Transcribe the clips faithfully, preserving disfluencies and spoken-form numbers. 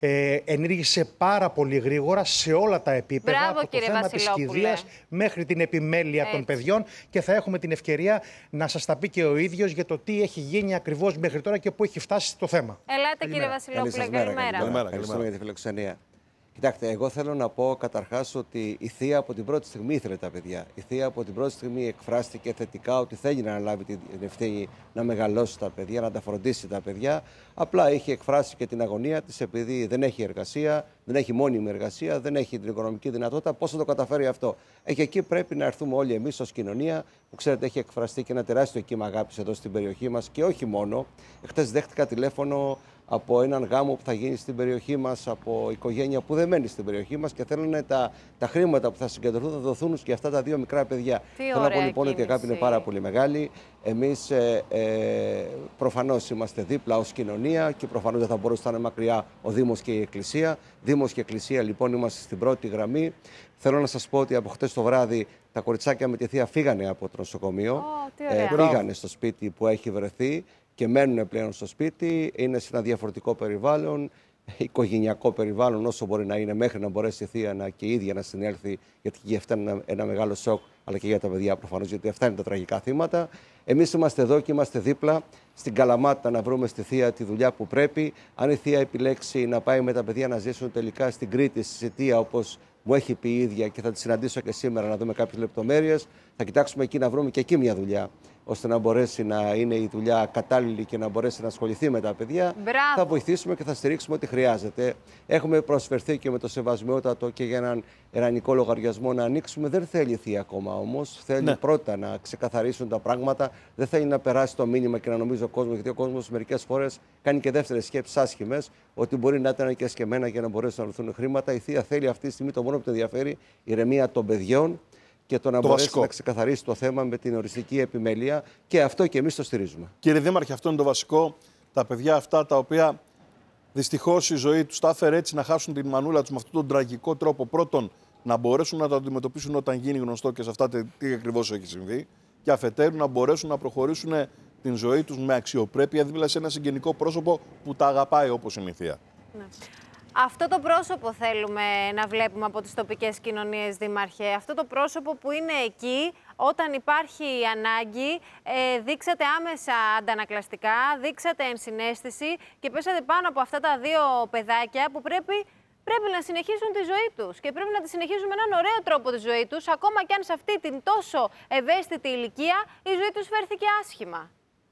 Ε, ενήργησε πάρα πολύ γρήγορα σε όλα τα επίπεδα. Μπράβο, από το θέμα της κηδείας μέχρι την επιμέλεια Έτσι. των παιδιών, και θα έχουμε την ευκαιρία να σας τα πει και ο ίδιος για το τι έχει γίνει ακριβώς μέχρι τώρα και πού έχει φτάσει το θέμα. Ελάτε, καλημέρα. κύριε Βασιλόπουλε, καλημέρα. καλημέρα. καλημέρα. Ευχαριστούμε για τη φιλοξενία. Κοιτάξτε, εγώ θέλω να πω καταρχάς ότι η θεία από την πρώτη στιγμή ήθελε τα παιδιά. Η θεία από την πρώτη στιγμή εκφράστηκε θετικά ότι θέλει να αναλάβει την ευθύνη να μεγαλώσει τα παιδιά, να τα φροντίσει τα παιδιά. Απλά είχε εκφράσει και την αγωνία της, επειδή δεν έχει εργασία, δεν έχει μόνιμη εργασία, δεν έχει την οικονομική δυνατότητα. Πώς θα το καταφέρει αυτό? Και εκεί πρέπει να έρθουμε όλοι εμείς ως κοινωνία, που ξέρετε έχει εκφραστεί και ένα τεράστιο κύμα αγάπης εδώ στην περιοχή μας και όχι μόνο. Χτες δέχτηκα τηλέφωνο από έναν γάμο που θα γίνει στην περιοχή μας, από οικογένεια που δεν μένει στην περιοχή μας και θέλουν τα, τα χρήματα που θα συγκεντρωθούν να δοθούν και αυτά τα δύο μικρά παιδιά. Τι Θέλω να πω λοιπόν κίνηση. ότι η αγάπη είναι πάρα πολύ μεγάλη. Εμείς ε, ε, προφανώς είμαστε δίπλα ως κοινωνία και προφανώς δεν θα μπορούσε να είναι μακριά ο Δήμος και η Εκκλησία. Δήμος και Εκκλησία λοιπόν είμαστε στην πρώτη γραμμή. Θέλω να σας πω ότι από χτες το βράδυ τα κοριτσάκια με τη θεία φύγανε από το νοσοκομείο. Oh, ε, πήγανε στο σπίτι που έχει βρεθεί και μένουν πλέον στο σπίτι. Είναι σε ένα διαφορετικό περιβάλλον, οικογενειακό περιβάλλον όσο μπορεί να είναι, μέχρι να μπορέσει η θεία να, και η ίδια να συνέλθει, γιατί και αυτά είναι ένα, ένα μεγάλο σοκ, αλλά και για τα παιδιά προφανώς, γιατί αυτά είναι τα τραγικά θύματα. Εμείς είμαστε εδώ και είμαστε δίπλα στην Καλαμάτα να βρούμε στη θεία τη δουλειά που πρέπει. Αν η θεία επιλέξει να πάει με τα παιδιά να ζήσουν τελικά στην Κρήτη, στη Σιτία, όπως μου έχει πει η ίδια, και θα τη συναντήσω και σήμερα να δούμε κάποιες λεπτομέρειες, θα κοιτάξουμε εκεί να βρούμε και εκεί μια δουλειά, ώστε να μπορέσει να είναι η δουλειά κατάλληλη και να μπορέσει να ασχοληθεί με τα παιδιά. Μπράβο. Θα βοηθήσουμε και θα στηρίξουμε ό,τι χρειάζεται. Έχουμε προσφερθεί και με το σεβασμιότατο και για έναν ερανικό λογαριασμό να ανοίξουμε. Δεν θέλει η θεία ακόμα όμως. Θέλει ναι. πρώτα να ξεκαθαρίσουν τα πράγματα. Δεν θέλει να περάσει το μήνυμα και να νομίζει ο κόσμος, γιατί ο κόσμος μερικές φορές κάνει και δεύτερες σκέψεις άσχημες, ότι μπορεί να ήταν και σκεμμένα για να μπορέσουν να βρεθούν χρήματα. Η θεία θέλει αυτή τη στιγμή το μόνο που την ενδιαφέρει, η ηρεμία των παιδιών και το να το μπορέσει βασικό. να ξεκαθαρίσει το θέμα με την οριστική επιμέλεια, και αυτό και εμείς το στηρίζουμε. Κύριε Δήμαρχε, αυτό είναι το βασικό. Τα παιδιά αυτά τα οποία δυστυχώς η ζωή τους τα έφερε έτσι να χάσουν την μανούλα τους με αυτόν τον τραγικό τρόπο. Πρώτον, να μπορέσουν να το αντιμετωπίσουν όταν γίνει γνωστό και σε αυτά τι ακριβώς έχει συμβεί. Και αφετέρου να μπορέσουν να προχωρήσουν την ζωή τους με αξιοπρέπεια δίπλα σε ένα συγγενικό πρόσωπο που τα αγαπάει όπως είναι η θεία. Ναι. Αυτό το πρόσωπο θέλουμε να βλέπουμε από τις τοπικές κοινωνίες, Δήμαρχε. Αυτό το πρόσωπο που είναι εκεί όταν υπάρχει ανάγκη, ε, δείξατε άμεσα αντανακλαστικά, δείξατε ενσυναίσθηση και πέσατε πάνω από αυτά τα δύο παιδάκια που πρέπει, πρέπει να συνεχίσουν τη ζωή τους. Και πρέπει να τη συνεχίσουν με έναν ωραίο τρόπο τη ζωή τους, ακόμα και αν σε αυτή την τόσο ευαίσθητη ηλικία η ζωή τους φέρθηκε άσχημα.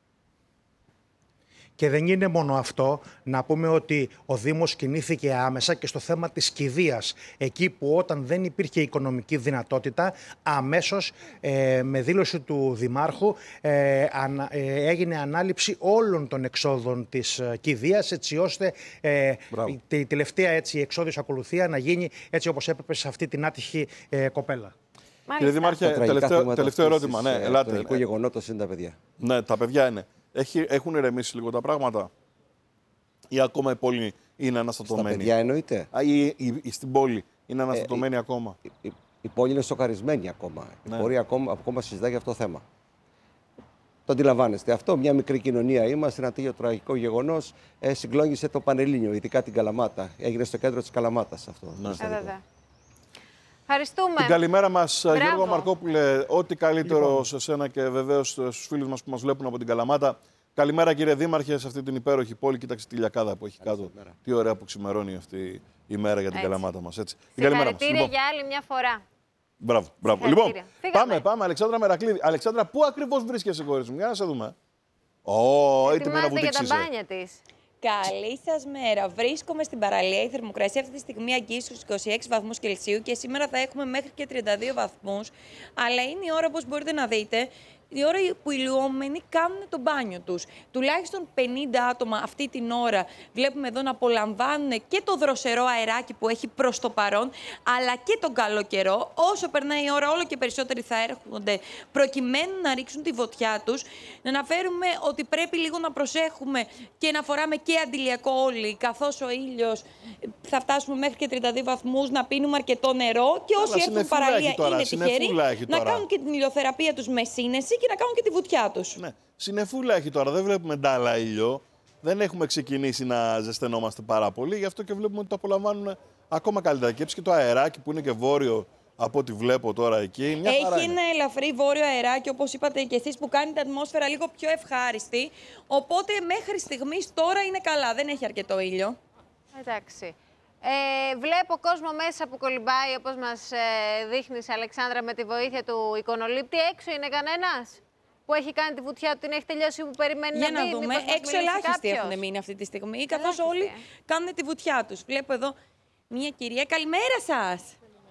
Και δεν είναι μόνο αυτό, να πούμε ότι ο Δήμος κινήθηκε άμεσα και στο θέμα της κηδείας. Εκεί που όταν δεν υπήρχε οικονομική δυνατότητα, αμέσως ε, με δήλωση του Δημάρχου ε, ανα, ε, έγινε ανάληψη όλων των εξόδων της ε, κηδείας, έτσι ώστε ε, η τελευταία έτσι, εξόδιος ακολουθία να γίνει έτσι όπως έπρεπε σε αυτή την άτυχη ε, κοπέλα. Κύριε Δημάρχε, τελευταίο, τελευταίο ερώτημα. Ναι, ελάτε. Το τραγικό γεγονότος είναι τα παιδιά. Ναι, τα παιδιά είναι. Έχει, έχουν ηρεμήσει λίγο τα πράγματα ή ακόμα η πόλη είναι αναστατωμένη? Στα παιδιά εννοείται. Α, η, η, η, στην πόλη είναι αναστατωμένη ε, ακόμα? Η, η, η πόλη είναι σοκαρισμένη ακόμα. Ναι. Μπορεί ακόμα, ακόμα συζητάει για αυτό το θέμα. Το αντιλαμβάνεστε. Αυτό, μια μικρή κοινωνία είμαστε, ένα τέτοιο τραγικό γεγονός ε, συγκλώνησε το Πανελλήνιο, ειδικά την Καλαμάτα. Έγινε στο κέντρο της Καλαμάτας αυτό. Ναι. Ε, βέβαια. Ευχαριστούμε. Την καλημέρα μας, Γιώργο Μαρκόπουλε. Ό,τι καλύτερο λοιπόν. σε σένα και βεβαίως στους φίλους μας που μας βλέπουν από την Καλαμάτα. Καλημέρα, κύριε Δήμαρχε, σε αυτή την υπέροχη πόλη. Κοίταξε τη λιακάδα που έχει κάτω. Μέρα. Τι ωραία που ξημερώνει αυτή η μέρα για την έτσι. Καλαμάτα μας. Έτσι. Συγχαρητήρια λοιπόν. για άλλη μια φορά. Μπράβο, μπράβο. Λοιπόν, πάμε, πάμε, Αλεξάνδρα Μερακλήδη. Αλεξάνδρα, πού ακριβώς βρίσκεσαι, κόρη μου, για να σε δούμε. Ω, έτοιμη να βουτήξεις. Για τα μπάνια της. Καλή σας μέρα. Βρίσκομαι στην παραλία. Η θερμοκρασία αυτή τη στιγμή αγγίζει στους είκοσι έξι βαθμούς Κελσίου και σήμερα θα έχουμε μέχρι και τριάντα δύο βαθμούς. Αλλά είναι η ώρα, όπως μπορείτε να δείτε, η ώρα που οι ηλιοόμενοι κάνουν το μπάνιο τους. Τουλάχιστον πενήντα άτομα αυτή την ώρα βλέπουμε εδώ να απολαμβάνουν και το δροσερό αεράκι που έχει προς το παρόν, αλλά και τον καλό καιρό. Όσο περνάει η ώρα, όλο και περισσότεροι θα έρχονται προκειμένου να ρίξουν τη βοτιά τους. Να αναφέρουμε ότι πρέπει λίγο να προσέχουμε και να φοράμε και αντιλιακό όλοι, καθώς ο ήλιος θα φτάσουμε μέχρι και τριάντα δύο βαθμούς, να πίνουμε αρκετό νερό και όσοι έρθουν παραλία είναι τυχεροί να κάνουν και την ηλιοθεραπεία τους με σύνεση και να κάνουν και τη βουτιά τους. Ναι. Συννεφούλα έχει τώρα, δεν βλέπουμε ντάλα ήλιο. δεν έχουμε ξεκινήσει να ζεσθενόμαστε πάρα πολύ. Γι' αυτό και βλέπουμε ότι το απολαμβάνουν ακόμα καλύτερα. Και και το αεράκι που είναι και βόρειο από ό,τι βλέπω τώρα εκεί. Μια Έχει ένα ελαφρύ βόρειο αεράκι, όπως είπατε και εσείς, που κάνει την ατμόσφαιρα λίγο πιο ευχάριστη. Οπότε μέχρι στιγμής τώρα είναι καλά. Δεν έχει αρκετό ήλιο. Εντάξει. Ε, βλέπω κόσμο μέσα που κολυμπάει, όπως μας ε, δείχνεις, Αλεξάνδρα, με τη βοήθεια του εικονολήπτη. Έξω είναι κανένας που έχει κάνει τη βουτιά του, την έχει τελειώσει, που περιμένει Για να να μπει? δούμε. Έξω ελάχιστοι έχουν μείνει αυτή τη στιγμή, καθώς όλοι ε. κάνουν τη βουτιά τους. Βλέπω εδώ μια κυρία. Καλημέρα σας.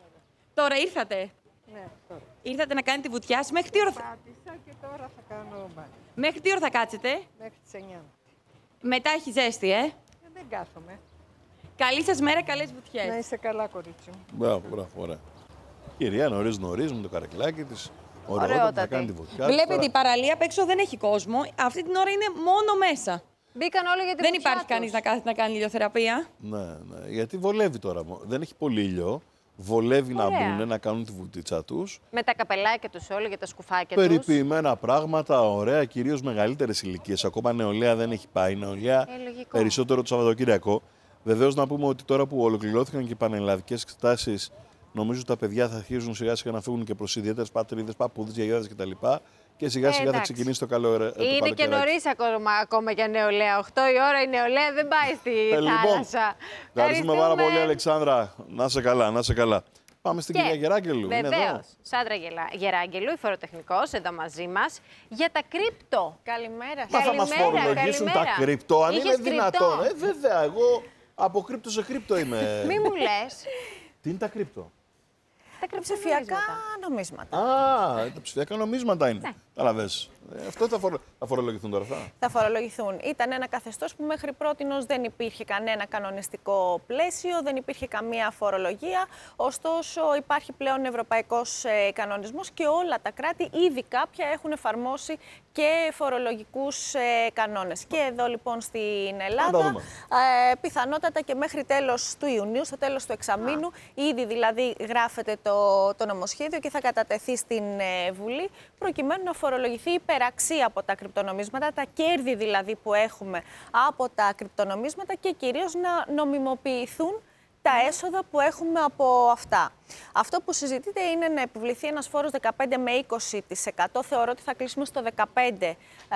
Τώρα ήρθατε. Ναι, τώρα. Ήρθατε να κάνετε τη βουτιά σας. Μέχρι τι ώρα θα, Πάτησα και τώρα θα κάνω μπάνι. Μέχρι τι ώρα θα κάτσετε? Μέχρι τις εννιά. Μετά έχει ζέστη, ε. Ε, δεν κάθομαι. Καλή σας μέρα, καλές βουτιές. Να είσαι καλά, κορίτσι μου. Μπράβο, μπράβο, ωραία. Κυρία νωρίς νωρίς με το καρεκλάκι της. Ωραιότατη, θα κάνει τη βουτιά. Βλέπετε, Τώρα... η παραλία απ' έξω δεν έχει κόσμο. Αυτή την ώρα είναι μόνο μέσα. Μπήκαν όλοι για τη Δεν βουτιά υπάρχει τους. κανείς να κάθεται να κάνει ηλιοθεραπεία. Ναι, ναι, γιατί βολεύει τώρα. Δεν έχει πολύ ήλιο. Βολεύει Ωραία. να μπουν, να κάνουν τη βουτίτσα τους. Με τα καπελάκια τους όλοι, για τα σκουφάκια τους. Περιποιημένα πράγματα, ωραία, κυρίως μεγαλύτερες ηλικίες. Ακόμα νεολαία δεν έχει πάει. Νεολαία Ε, λογικό. περισσότερο το Σαββατοκύριακο. Βεβαίως να πούμε ότι τώρα που ολοκληρώθηκαν και οι πανελλαδικές εξετάσεις, νομίζω ότι τα παιδιά θα αρχίζουν σιγά σιγά να φύγουν και προς ιδιαίτερες πατρίδες, παππούδες, γιαγιάδες κτλ. Και σιγά σιγά Ε, θα ξεκινήσει το καλό το Είναι και καλοκαιράκι. νωρίς ακόμα, ακόμα για νεολαία. οκτώ η ώρα η νεολαία δεν πάει στη Ε, λοιπόν, θάλασσα. ευχαριστούμε πάρα πολύ, Αλεξάνδρα. Να είσαι καλά, να είσαι καλά. Πάμε στην Και, κυρία Γεράγγελου. Είναι εδώ. βεβαίως, Σάντρα Γελα- Γεράγγελου, η φοροτεχνικός, εδώ μαζί μας, για τα κρύπτο. Καλημέρα Μα σας. θα μας Καλημέρα, φορολογήσουν τα καλημέρα. κρυπτο, αν Είχες είναι κρυπτο? δυνατόν. Ε, βέβαια, εγώ από κρύπτο σε κρύπτο είμαι. Μη μου λες. Τι είναι τα κρύπτο? Τα Ψηφιακά κρυπτονομίσματα. νομίσματα. Α, τα ψηφιακά νομίσματα είναι. Ναι. Καταλαβες. Ε, αυτό θα, φορο... θα φορολογηθούν τώρα αυτά. Θα φορολογηθούν. Ήταν ένα καθεστώς που μέχρι πρότινος δεν υπήρχε κανένα κανονιστικό πλαίσιο, δεν υπήρχε καμία φορολογία. Ωστόσο, υπάρχει πλέον ευρωπαϊκός ε, κανονισμός και όλα τα κράτη, ήδη κάποια, έχουν εφαρμόσει και φορολογικούς ε, κανόνες. Και εδώ λοιπόν στην Ελλάδα, δούμε. ε, πιθανότατα και μέχρι τέλος του Ιουνίου, στο τέλος του εξαμήνου, ήδη δηλαδή γράφεται το, το νομοσχέδιο και θα κατατεθεί στην ε, Βουλή, προκειμένου να φορολογηθεί υπεραξία από τα κρυπτονομίσματα, τα κέρδη δηλαδή που έχουμε από τα κρυπτονομίσματα και κυρίως να νομιμοποιηθούν τα έσοδα που έχουμε από αυτά. Αυτό που συζητείται είναι να επιβληθεί ένας φόρος δεκαπέντε με είκοσι τοις εκατό. Θεωρώ ότι θα κλείσουμε στο δεκαπέντε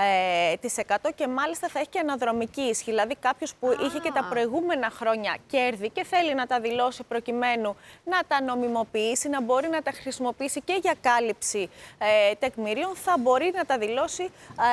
τοις εκατό και μάλιστα θα έχει και αναδρομική ισχύ. Δηλαδή κάποιος που είχε και τα προηγούμενα χρόνια κέρδη και θέλει να τα δηλώσει προκειμένου να τα νομιμοποιήσει, να μπορεί να τα χρησιμοποιήσει και για κάλυψη ε, τεκμηρίων, θα μπορεί να τα δηλώσει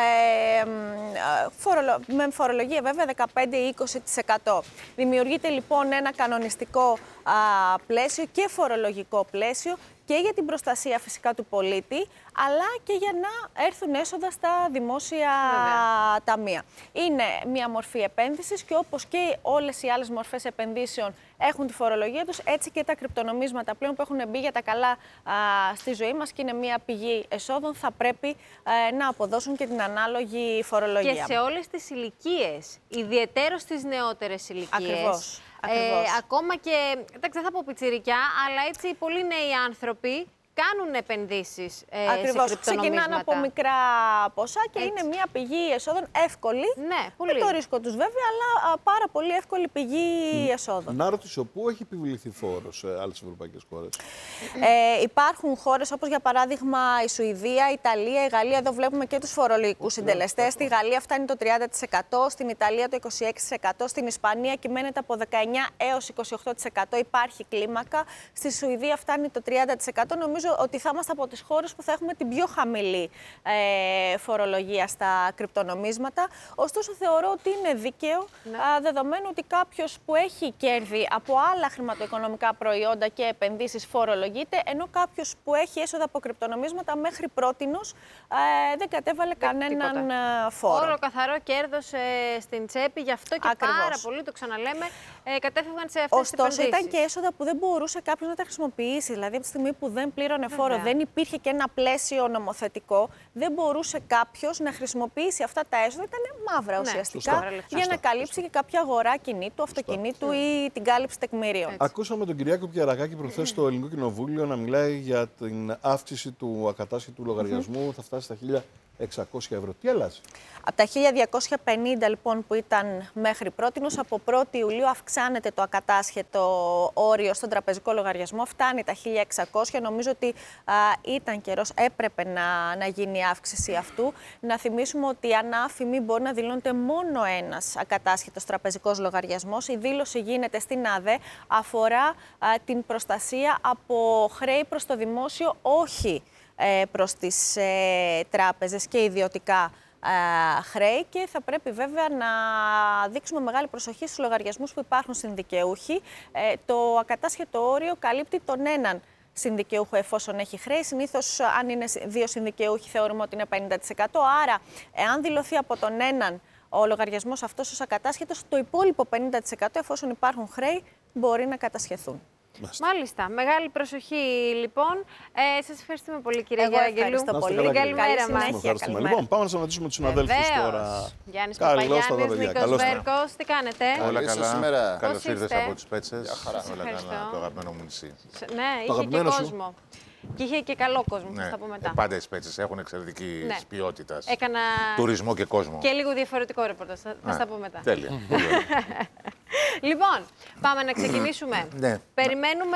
ε, φορολο... με φορολογία βέβαια δεκαπέντε με είκοσι τοις εκατό. Δημιουργείται λοιπόν ένα κανονιστικό α, πλαίσιο και φορολογικό πλαίσιο και για την προστασία φυσικά του πολίτη, αλλά και για να έρθουν έσοδα στα δημόσια Βέβαια. ταμεία. Είναι μια μορφή επένδυσης και όπως και όλες οι άλλες μορφές επενδύσεων έχουν τη φορολογία τους, έτσι και τα κρυπτονομίσματα πλέον που έχουν μπει για τα καλά α, στη ζωή μας και είναι μια πηγή εσόδων, θα πρέπει α, να αποδώσουν και την ανάλογη φορολογία. Και σε όλες τις ηλικίες, ιδιαιτέρως στις νεότερες ηλικίες. Ακριβώς. Ακριβώς. ακόμα και, εντάξει, δεν θα πω πιτσιρικιά, αλλά έτσι πολλοί νέοι άνθρωποι κάνουν επενδύσεις ε, σε Ακριβώς. κρυπτονομίσματα. Ξεκινάνε από μικρά ποσά και Έτσι. είναι μια πηγή εσόδων εύκολη. Ναι, πολύ. Με το ρίσκο τους βέβαια, αλλά α, πάρα πολύ εύκολη πηγή εσόδων. Να ρωτήσω, πού έχει επιβληθεί φόρο σε άλλες ευρωπαϊκές χώρες? Ε, υπάρχουν χώρες όπως για παράδειγμα η Σουηδία, η Ιταλία, η Γαλλία. Εδώ βλέπουμε και τους φορολογικούς συντελεστές. Στη Γαλλία φτάνει το τριάντα τοις εκατό, στην Ιταλία το είκοσι έξι τοις εκατό, στην Ισπανία κυμαίνεται από δεκαεννιά έως είκοσι οκτώ τοις εκατό. Υπάρχει κλίμακα. Στη Σουηδία φτάνει το τριάντα τοις εκατό. Νομίζω ότι θα είμαστε από τις χώρες που θα έχουμε την πιο χαμηλή ε, φορολογία στα κρυπτονομίσματα. Ωστόσο, θεωρώ ότι είναι δίκαιο, Ναι. α, δεδομένου ότι κάποιος που έχει κέρδη από άλλα χρηματοοικονομικά προϊόντα και επενδύσεις φορολογείται, ενώ κάποιος που έχει έσοδα από κρυπτονομίσματα μέχρι πρότινος ε, δεν κατέβαλε κανέναν τίποτα. ε, φόρο. Όρο καθαρό κέρδος ε, στην τσέπη, γι' αυτό και Ακριβώς. πάρα πολύ, το ξαναλέμε, ε, κατέφευγαν σε αυτές τις Ωστόσο, επενδύσεις. ήταν και έσοδα που δεν μπορούσε κάποιο να τα χρησιμοποιήσει. Δηλαδή, από τη στιγμή που δεν πλήρωνε φόρο, Βέβαια. δεν υπήρχε και ένα πλαίσιο νομοθετικό, δεν μπορούσε κάποιο να χρησιμοποιήσει αυτά τα έσοδα. Ήταν μαύρα Ναι, ουσιαστικά σωστό. για να καλύψει και κάποια αγορά κινήτου, αυτοκινήτου ή την κάλυψη τεκμηρίων. Ακούσαμε τον Κυριάκο Πιερακάκη προχθές στο Ελληνικό Κοινοβούλιο να μιλάει για την αύξηση του ακατάσχετου λογαριασμού. Θα φτάσει στα χίλια εξακόσια ευρώ. Τι αλλάζει? Από τα χίλια διακόσια πενήντα λοιπόν που ήταν μέχρι πρότινος, από πρώτη Ιουλίου αυξάνεται το ακατάσχετο όριο στον τραπεζικό λογαριασμό, φτάνει τα χίλια εξακόσια. Νομίζω ότι α, ήταν καιρός, έπρεπε να, να γίνει η αύξηση αυτού. Να θυμίσουμε ότι ανάφημη μπορεί να δηλώνεται μόνο ένας ακατάσχετος τραπεζικός λογαριασμός. Η δήλωση γίνεται στην ΑΔΕ, αφορά α, την προστασία από χρέη προς το δημόσιο, όχι ε, προς τις ε, τράπεζες και ιδιωτικά χρέη, και θα πρέπει βέβαια να δείξουμε μεγάλη προσοχή στους λογαριασμούς που υπάρχουν στην δικαιούχοι. Ε, το ακατάσχετο όριο καλύπτει τον έναν συνδικαιούχο εφόσον έχει χρέη. Συνήθως, αν είναι δύο συνδικαιούχοι, θεωρούμε ότι είναι πενήντα τοις εκατό. Άρα, εάν δηλωθεί από τον έναν ο λογαριασμός αυτός ως ακατάσχετος, το υπόλοιπο πενήντα τοις εκατό, εφόσον υπάρχουν χρέη, μπορεί να κατασχεθούν. Μάλιστα. Μεγάλη προσοχή, λοιπόν. Ε, σας ευχαριστούμε πολύ, κυρία Γεραγγελού. Ευχαριστώ πολύ. Καλή καλημέρα μας. Λοιπόν, πάμε να συναντήσουμε τους συναδέλφους τώρα. Γιάννης Καλώς τα Παπαγιάννης, παιδιά. Νίκος Βέρκος, τι κάνετε? Όλα καλά. Σήμερα. Καλώς ήρθες είστε? από τις Πέτσες. Για χαρά. Όλα καλά. Το αγαπημένο μου νησί. Ναι, είχε και αγαπημένο σου. κόσμο. Και είχε και καλό κόσμο, θα Ναι. τα πω μετά. Ε, πάντα οι Πέτσες έχουν εξαιρετική Ναι. ποιότητα. Έκανα Τουρισμό και κόσμο. και λίγο διαφορετικό ρεπορτάζ, θα, θα Α, στα πω μετά. Τέλεια. Πολύ ωραία. Λοιπόν, πάμε να ξεκινήσουμε. Ναι. Περιμένουμε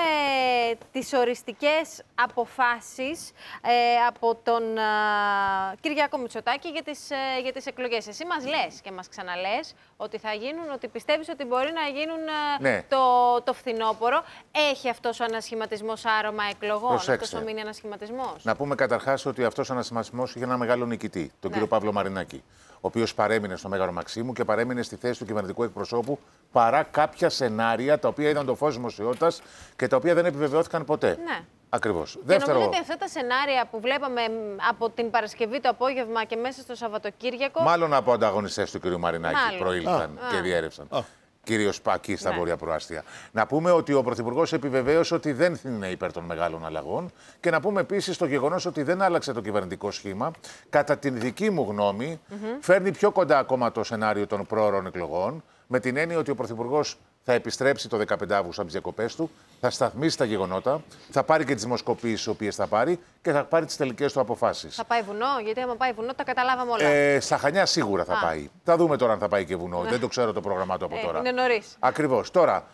τις οριστικές αποφάσεις ε, από τον α, Κυριάκο Μητσοτάκη για τις, ε, για τις εκλογές. Εσύ μας λες και μας ξαναλες ότι θα γίνουν, ότι πιστεύεις ότι μπορεί να γίνουν ε, Ναι. το, το φθινόπωρο. Έχει αυτός ο ανασχηματισμός άρωμα εκλογών, Προσέξτε. αυτός ο μήνυ ανασχηματισμός? Να πούμε καταρχάς ότι αυτός ο ανασχηματισμός είχε ένα μεγάλο νικητή, τον Ναι. κύριο Παύλο Μαρινάκη, ο οποίος παρέμεινε στο Μέγαρο Μαξίμου και παρέμεινε στη θέση του κυβερνητικού εκπροσώπου παρά κάποια σενάρια τα οποία είδαν το φως δημοσιότητας και τα οποία δεν επιβεβαιώθηκαν ποτέ. Ναι. Ακριβώς. Και νομίζω Δεύτερο, ότι αυτά τα σενάρια που βλέπαμε μ, από την Παρασκευή το απόγευμα και μέσα στο Σαββατοκύριακο. μάλλον από ανταγωνιστές του κ. Μαρινάκη Μάλλον. προήλθαν Α. και Α. διέρευσαν. Α. Κυρίως εκεί στα Ναι. βόρεια προάστια. Να πούμε ότι ο Πρωθυπουργός επιβεβαίωσε ότι δεν είναι υπέρ των μεγάλων αλλαγών και να πούμε επίσης το γεγονός ότι δεν άλλαξε το κυβερνητικό σχήμα. Κατά την δική μου γνώμη, mm-hmm. φέρνει πιο κοντά ακόμα το σενάριο των πρόωρων εκλογών, με την έννοια ότι ο Πρωθυπουργός θα επιστρέψει το δεκαπέντε Αυγούστου από τις διακοπές του, θα σταθμίσει τα γεγονότα, θα πάρει και τις δημοσκοπήσεις τις οποίες θα πάρει και θα πάρει τις τελικές του αποφάσεις. Θα πάει βουνό, γιατί άμα πάει βουνό τα καταλάβαμε όλα. Ε, στα Χανιά σίγουρα θα Α. πάει. Θα δούμε τώρα αν θα πάει και βουνό. Δεν το ξέρω το πρόγραμμά του από Ε, τώρα. είναι νωρίς. Ακριβώς. Τώρα,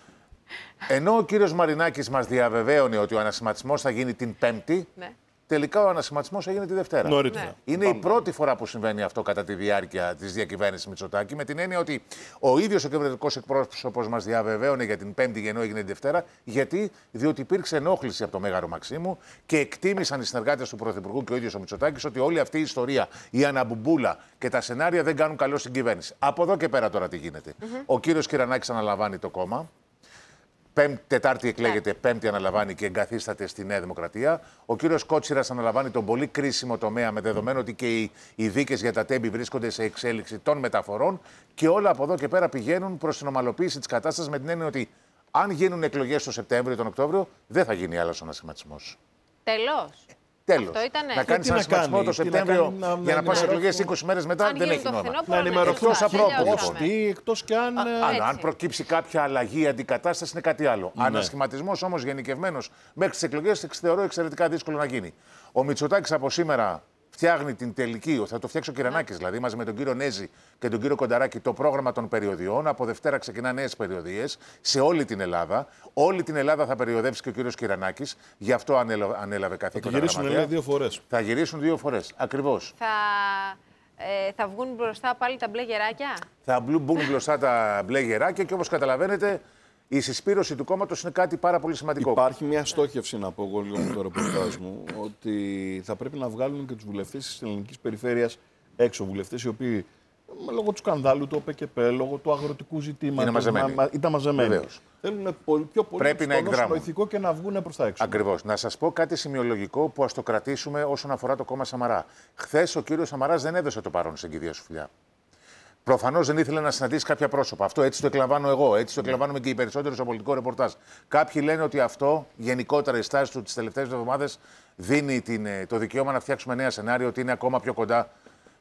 ενώ ο κύριος Μαρινάκης μας διαβεβαίωνε ότι ο ανασχηματισμός θα γίνει την Πέμπτη, Ναι. τελικά ο ανασχηματισμός έγινε τη Δευτέρα. Νωρίτερα. Ναι. Είναι η πρώτη φορά που συμβαίνει αυτό κατά τη διάρκεια της διακυβέρνησης Μητσοτάκη, με την έννοια ότι ο ίδιος ο κυβερνητικός εκπρόσωπος μας διαβεβαίωνε για την Πέμπτη ενώ έγινε τη Δευτέρα. Γιατί? Διότι υπήρξε ενόχληση από το Μέγαρο Μαξίμου και εκτίμησαν οι συνεργάτες του Πρωθυπουργού και ο ίδιος ο Μητσοτάκης ότι όλη αυτή η ιστορία, η αναμπουμπούλα και τα σενάρια δεν κάνουν καλό στην κυβέρνηση. Από εδώ και πέρα τώρα τι γίνεται. Mm-hmm. Ο κύριος Κυρανάκης αναλαμβάνει το κόμμα. Πέμπτη, Τετάρτη εκλέγεται, Πέμπτη αναλαμβάνει και εγκαθίσταται στη Νέα Δημοκρατία. Ο κύριος Κότσιρας αναλαμβάνει τον πολύ κρίσιμο τομέα, με δεδομένο ότι και οι, οι δίκες για τα τέμπη βρίσκονται σε εξέλιξη των μεταφορών. Και όλα από εδώ και πέρα πηγαίνουν προς την ομαλοποίηση της κατάστασης, με την έννοια ότι αν γίνουν εκλογές το Σεπτέμβριο ή τον Οκτώβριο, δεν θα γίνει άλλος ανασχηματισμός. Τέλος. Τέλος. Αυτό ήτανε. Να κάνει τι να ανασχηματισμό κάνει, το τι να Σεπτέμβριο κάνει, να- για να να πας σε ενημερώσουμε. εκλογές είκοσι μέρες μετά Αν δεν γίνει έχει το νόημα. φθινόπωρο, Να ναι, ενημερωθούν εκτός απρόπου, αλλιώς, λοιπόν. ναι. Τι, εκτός κι αν. ε, Αν, Έτσι. αν προκύψει κάποια αλλαγή, αντικατάσταση είναι κάτι άλλο. Ναι. Ανασχηματισμός όμως γενικευμένος μέχρι τις εκλογές θεωρώ εξαιρετικά δύσκολο να γίνει. Ο Μητσοτάκης από σήμερα φτιάχνει την τελική, θα το φτιάξει ο Κυρανάκης δηλαδή, μαζί με τον κύριο Νέζη και τον κύριο Κονταράκη, το πρόγραμμα των περιοδιών. Από Δευτέρα ξεκινά νέες περιοδίες σε όλη την Ελλάδα. Όλη την Ελλάδα θα περιοδεύσει και ο κύριος Κυρανάκης. Γι' αυτό ανέλαβε, ανέλαβε Θα καθήκον. γυρίσουν λέει, δύο φορές. Θα γυρίσουν δύο φορές. Ακριβώς. Θα, ε, θα βγουν μπροστά πάλι τα μπλε γεράκια. Θα μπλου- μπουν μπροστά τα μπλε γεράκια και όπως καταλαβαίνετε, η συσπήρωση του κόμματος είναι κάτι πάρα πολύ σημαντικό. Υπάρχει μια στόχευση, να πω εγώ λίγο με το ρεπορτάζ μου, ότι θα πρέπει να βγάλουν και τους βουλευτές της ελληνικής περιφέρειας έξω. Βουλευτές οι οποίοι ε, λόγω του σκανδάλου του ΟΠΕΚΕΠ, λόγω του αγροτικού ζητήματος, Είναι μαζεμένοι. μα- ήταν μαζεμένοι. Βεβαίως. Θέλουν πολύ, πιο πολύ Πρέπει να τονώσουν εκδράμουν. το ηθικό και να βγουν προς τα έξω. Ακριβώς. Να σας πω κάτι σημειολογικό που ας το κρατήσουμε όσον αφορά το κόμμα Σαμαρά. Χθες ο κύριος Σαμαράς δεν έδωσε το παρόν στην κηδεία σου φιλιά. Προφανώς δεν ήθελε να συναντήσει κάποια πρόσωπα. Αυτό έτσι το εκλαμβάνω εγώ, έτσι το εκλαμβάνουμε και οι περισσότεροι στο πολιτικό ρεπορτάζ. Κάποιοι λένε ότι αυτό, γενικότερα η στάση του τις τελευταίες εβδομάδες, δίνει την, το δικαίωμα να φτιάξουμε νέα σενάριο, ότι είναι ακόμα πιο κοντά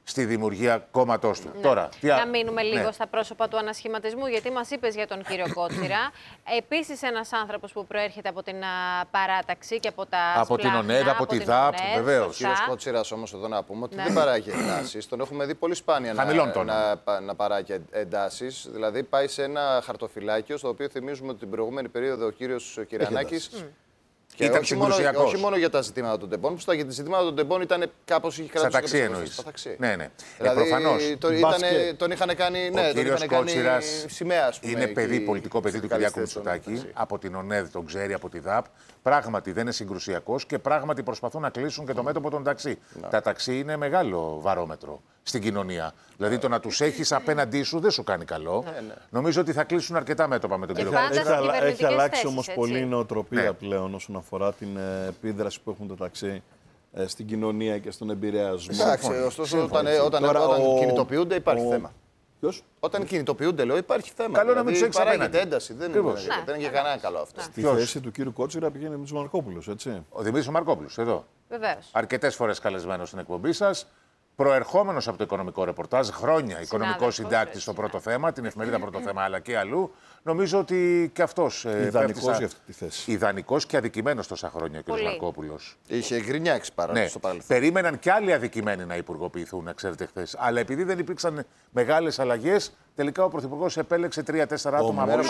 στη δημιουργία κόμματός του. Ναι. Τώρα, τι... Να μείνουμε λίγο ναι. στα πρόσωπα του ανασχηματισμού, γιατί μας είπες για τον κύριο Κότσιρα. Επίσης ένας άνθρωπος που προέρχεται από την α, παράταξη και από τα Από την ΟΝΕΔ, από τη ΔΑΠ, βεβαίως. Ο κύριος Κότσιρας όμως εδώ να πούμε ότι ναι. δεν παράγει εντάσεις. Τον έχουμε δει πολύ σπάνια να, να, να παράγει εντάσεις. Δηλαδή πάει σε ένα χαρτοφυλάκιο, στο οποίο θυμίζουμε ότι την προηγούμενη περίοδο ο κύριος Κυρανάκης. Και ήταν όχι μόνο, όχι μόνο για τα ζητήματα των τεμπών, που για τα ζητήματα των τεμπών ήταν κάπως είχε κρατήσει. Στα ταξί εννοείς. Ναι, ναι. Δηλαδή, ε, προφανώς. Τον, ήτανε, τον είχαν κάνει. Ναι, ο κύριος Κότσιρας σημαία, είναι παιδί, πολιτικό παιδί του Κυριάκου Μητσοτάκη. Από την ΟΝΕΔ τον ξέρει, από τη ΔΑΠ. Πράγματι δεν είναι συγκρουσιακός και πράγματι προσπαθούν να κλείσουν και το μέτωπο των ταξί. Να. Τα ταξί είναι μεγάλο βαρόμετρο στην κοινωνία. Δηλαδή ναι. το να τους έχεις απέναντί σου δεν σου κάνει καλό. Ναι, ναι. Νομίζω ότι θα κλείσουν αρκετά μέτωπα με τον κύριο Κότσιρα. Έχει αλλάξει όμως πολύ η νοοτροπία ναι. πλέον όσον αφορά την επίδραση που έχουν τα ταξί στην κοινωνία και στον επηρεασμό. Εντάξει, ωστόσο όταν, όταν, Τώρα, όταν ο... κινητοποιούνται υπάρχει ο... θέμα. Ποιος? Όταν κινητοποιούνται, λέω, υπάρχει θέμα. Καλό δηλαδή, να μην του έχει παράγεται ένταση. Δεν είναι, δεν είναι για κανένα καλό αυτό. Στη θέση του κύριου Κότσιρα πηγαίνει ο Δημήτρης Μαρκόπουλος, έτσι. Ο Δημήτρης Μαρκόπουλος, εδώ. Βεβαίως. Αρκετές φορές καλεσμένος στην εκπομπή σας. Προερχόμενος από το οικονομικό ρεπορτάζ, χρόνια οικονομικό συντάκτη στο πρώτο θέμα, την εφημερίδα Πρώτο Θέμα, αλλά και αλλού. Νομίζω ότι και αυτός ιδανικός για αυτή τη θέση. Ιδανικός και αδικημένος τόσα χρόνια ο κ. Μαρκόπουλος. Είχε γκρινιάξει πάρα ναι. στο παρελθόν. Περίμεναν και άλλοι αδικημένοι να υπουργοποιηθούν, ξέρετε, χθες. Αλλά επειδή δεν υπήρξαν μεγάλες αλλαγές, τελικά ο Πρωθυπουργός επέλεξε τρία-τέσσερα άτομα μόνο.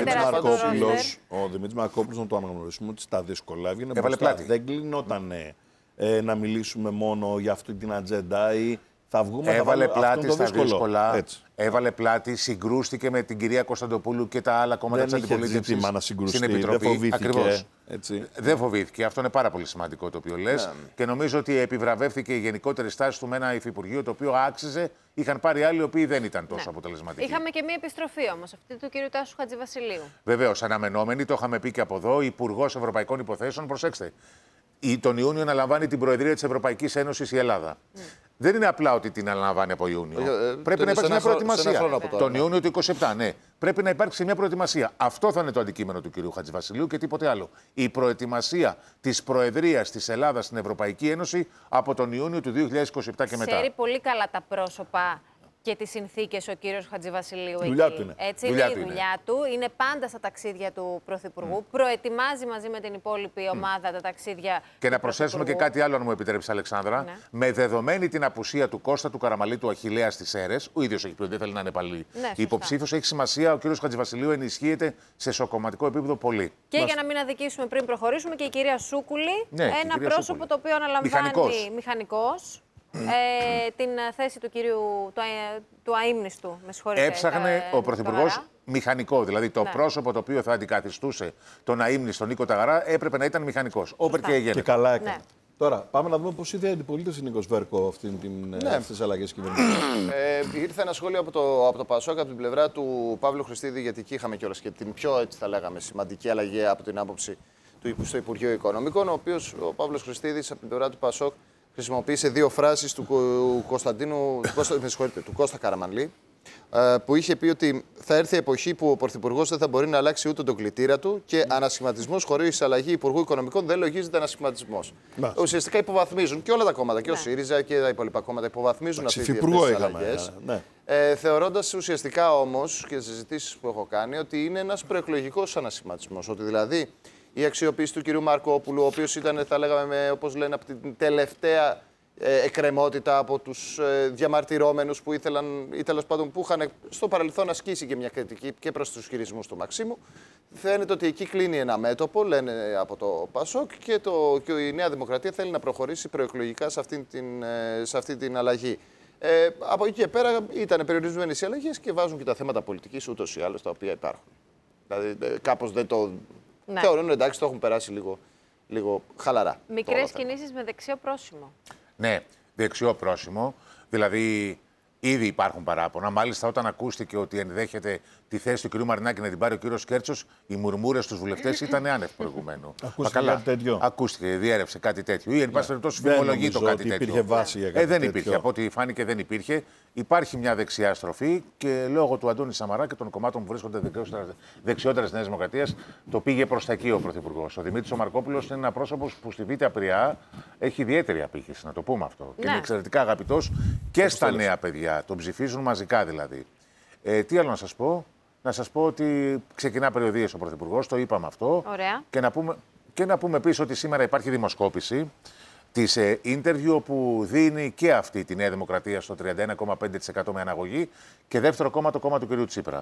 Ο Δημήτρης Μαρκόπουλος, να το αναγνωρίσουμε ότι στα δύσκολα έβγαινε μπροστά. Δεν κλεινόταν ε, να μιλήσουμε μόνο για αυτή την ατζέντα ή θα βγούμε. Έβαλε θα πλάτη στα δύσκολο. δύσκολα. Έτσι. Έβαλε πλάτη, συγκρούστηκε με την κυρία Κωνσταντοπούλου και τα άλλα κόμματα της αντιπολίτευσης στην Επιτροπή. Δεν φοβήθηκε. Ακριβώς. Έτσι. Δεν φοβήθηκε. Αυτό είναι πάρα πολύ σημαντικό το οποίο λες. Yeah. Και νομίζω ότι επιβραβεύθηκε η γενικότερη στάση του με ένα υφυπουργείο το οποίο άξιζε. Είχαν πάρει άλλοι οι οποίοι δεν ήταν τόσο ναι. αποτελεσματικοί. Είχαμε και μία επιστροφή όμως, αυτή του κ. Τάσου Χατζηβασιλείου. Βεβαίως, αναμενόμενη, το είχαμε πει και από εδώ, Υπουργός Ευρωπαϊκών Υποθέσεων. Προσέξτε. Τον Ιούνιο αναλαμβάνει την Προεδρία της Ευρωπαϊκής Ένωσης η Ελλάδα. Mm. Δεν είναι απλά ότι την αναλαμβάνει από Ιούνιο. Ε, Πρέπει να υπάρξει μια προετοιμασία. Τον Ιούνιο του είκοσι επτά, ναι. Πρέπει να υπάρξει μια προετοιμασία. Αυτό θα είναι το αντικείμενο του κ. Χατζηβασιλείου και τίποτε άλλο. Η προετοιμασία της Προεδρίας της Ελλάδας στην Ευρωπαϊκή Ένωση από τον Ιούνιο του δύο χιλιάδες είκοσι επτά και μετά. Ξέρει πολύ καλά τα πρόσωπα και τις συνθήκες ο κύριος Χατζηβασιλείου δουλειά εκεί. Του είναι. Έτσι δουλειά είναι η του δουλειά είναι. του. Είναι πάντα στα ταξίδια του Πρωθυπουργού. Mm. Προετοιμάζει μαζί με την υπόλοιπη ομάδα mm. τα ταξίδια. Και να προσθέσουμε και κάτι άλλο, αν μου επιτρέψει, Αλεξάνδρα. Ναι. Με δεδομένη την απουσία του Κώστα του Καραμαλή του Αχιλλέα στις ΣΕΡΕΣ, ο ίδιος έχει πει ότι δεν θέλει να είναι πάλι ναι, υποψήφιος, έχει σημασία ο κ. Χατζηβασιλείου ενισχύεται σε σοκομματικό επίπεδο πολύ. Και Μας... για να μην αδικήσουμε πριν προχωρήσουμε, και η κυρία Σούκουλη, ναι, ένα κυρία πρόσωπο Σούκουλη. το οποίο αναλαμβάνει μηχανικός. Ε, την θέση του κυρίου του, του αείμνηστου, με συγχωρείτε. Έψαχνε ε, ο Πρωθυπουργός μηχανικό, δηλαδή το ναι. πρόσωπο το οποίο θα αντικαθιστούσε τον αείμνηστο Νίκο Ταγαρά έπρεπε να ήταν μηχανικός. Όπερ και έγινε. Και καλά έκανε. Ναι. Τώρα, πάμε να δούμε πώς είδε η αντιπολίτευση Νίκος Βέρκο αυτήν την, ναι. αυτές τις αλλαγές κυβερνήσεων. Ε, ήρθε ένα σχόλιο από το, από το Πασόκ, από την πλευρά του Παύλου Χριστίδη, γιατί εκεί είχαμε κιόλας και την πιο, έτσι θα λέγαμε, σημαντική αλλαγή από την άποψη του στο Υπουργείο Οικονομικών, ο οποίος ο Παύλος Χριστίδης από την πλευρά του Πασόκ χρησιμοποίησε δύο φράσεις του Κωνσταντίνου, του Κώστα, του Κώστα Καραμανλή, που είχε πει ότι θα έρθει η εποχή που ο Πρωθυπουργός δεν θα μπορεί να αλλάξει ούτε τον κλητήρα του και ανασχηματισμός χωρίς αλλαγή Υπουργού Οικονομικών δεν λογίζεται ανασχηματισμός. Να. Ουσιαστικά υποβαθμίζουν και όλα τα κόμματα, και ο ΣΥΡΙΖΑ και τα υπόλοιπα κόμματα υποβαθμίζουν αυτές τις αλλαγές. Ναι. Ε, θεωρώντας ουσιαστικά όμως και στις συζητήσεις που έχω κάνει ότι είναι ένας προεκλογικός ανασχηματισμός. Ότι δηλαδή η αξιοποίηση του κυρίου Μαρκόπουλου, ο οποίος ήταν, θα λέγαμε, όπως λένε, από την τελευταία ε, εκκρεμότητα από τους ε, διαμαρτυρόμενους που ήθελαν, ή τέλος πάντων που είχαν στο παρελθόν ασκήσει και μια κριτική και προς τους χειρισμούς του Μαξίμου. Φαίνεται ότι εκεί κλείνει ένα μέτωπο, λένε από το Πασόκ, και, το, και η Νέα Δημοκρατία θέλει να προχωρήσει προεκλογικά σε αυτή την, ε, σε αυτή την αλλαγή. Ε, από εκεί και πέρα ήταν περιορισμένες οι αλλαγές και βάζουν και τα θέματα πολιτικής ούτως ή άλλως τα οποία υπάρχουν. Δηλαδή ε, κάπως δεν το... Ναι. Θεωρούν εντάξει, το έχουν περάσει λίγο, λίγο χαλαρά. Μικρές κινήσεις με δεξιό πρόσημο. Ναι, δεξιό πρόσημο. Δηλαδή, ήδη υπάρχουν παράπονα. Μάλιστα, όταν ακούστηκε ότι ενδέχεται τη θέση του κ. Μαρινάκη να την πάρει ο κ. Κέρτσος, οι μουρμούρες στους βουλευτές ήταν άνευ προηγουμένου. Ακούστηκε κάτι τέτοιο. Ακούστηκε, διέρευσε κάτι τέτοιο. Ή εν πάση περιπτώσει Δεν φημολογεί το νομίζω κάτι ότι τέτοιο. υπήρχε βάση για κάτι ε, δεν τέτοιο. υπήρχε. Από ό,τι φάνηκε δεν υπήρχε. Υπάρχει μια δεξιά στροφή και λόγω του Αντώνη Σαμαρά και των κομμάτων που βρίσκονται δεξιότερα τη Νέα Δημοκρατία, το πήγε προς τα εκεί ο Πρωθυπουργός. Ο Δημήτρης ο Μαρκόπουλος είναι ένα πρόσωπο που στη Β' Απριά έχει ιδιαίτερη απήχηση, να το πούμε αυτό. Ναι. Και είναι εξαιρετικά αγαπητός και στα νέα παιδιά. Τον ψηφίζουν μαζικά δηλαδή. Ε, τι άλλο να σας πω. Να σας πω ότι ξεκινά περιοδίες ο Πρωθυπουργός, το είπαμε αυτό. Ωραία. Και να πούμε, και να πούμε επίσης ότι σήμερα υπάρχει δημοσκόπηση της ε, interview που δίνει και αυτή τη Νέα Δημοκρατία στο τριάντα ένα κόμμα πέντε τοις εκατό με αναγωγή και δεύτερο κόμμα το κόμμα του κ. Τσίπρα.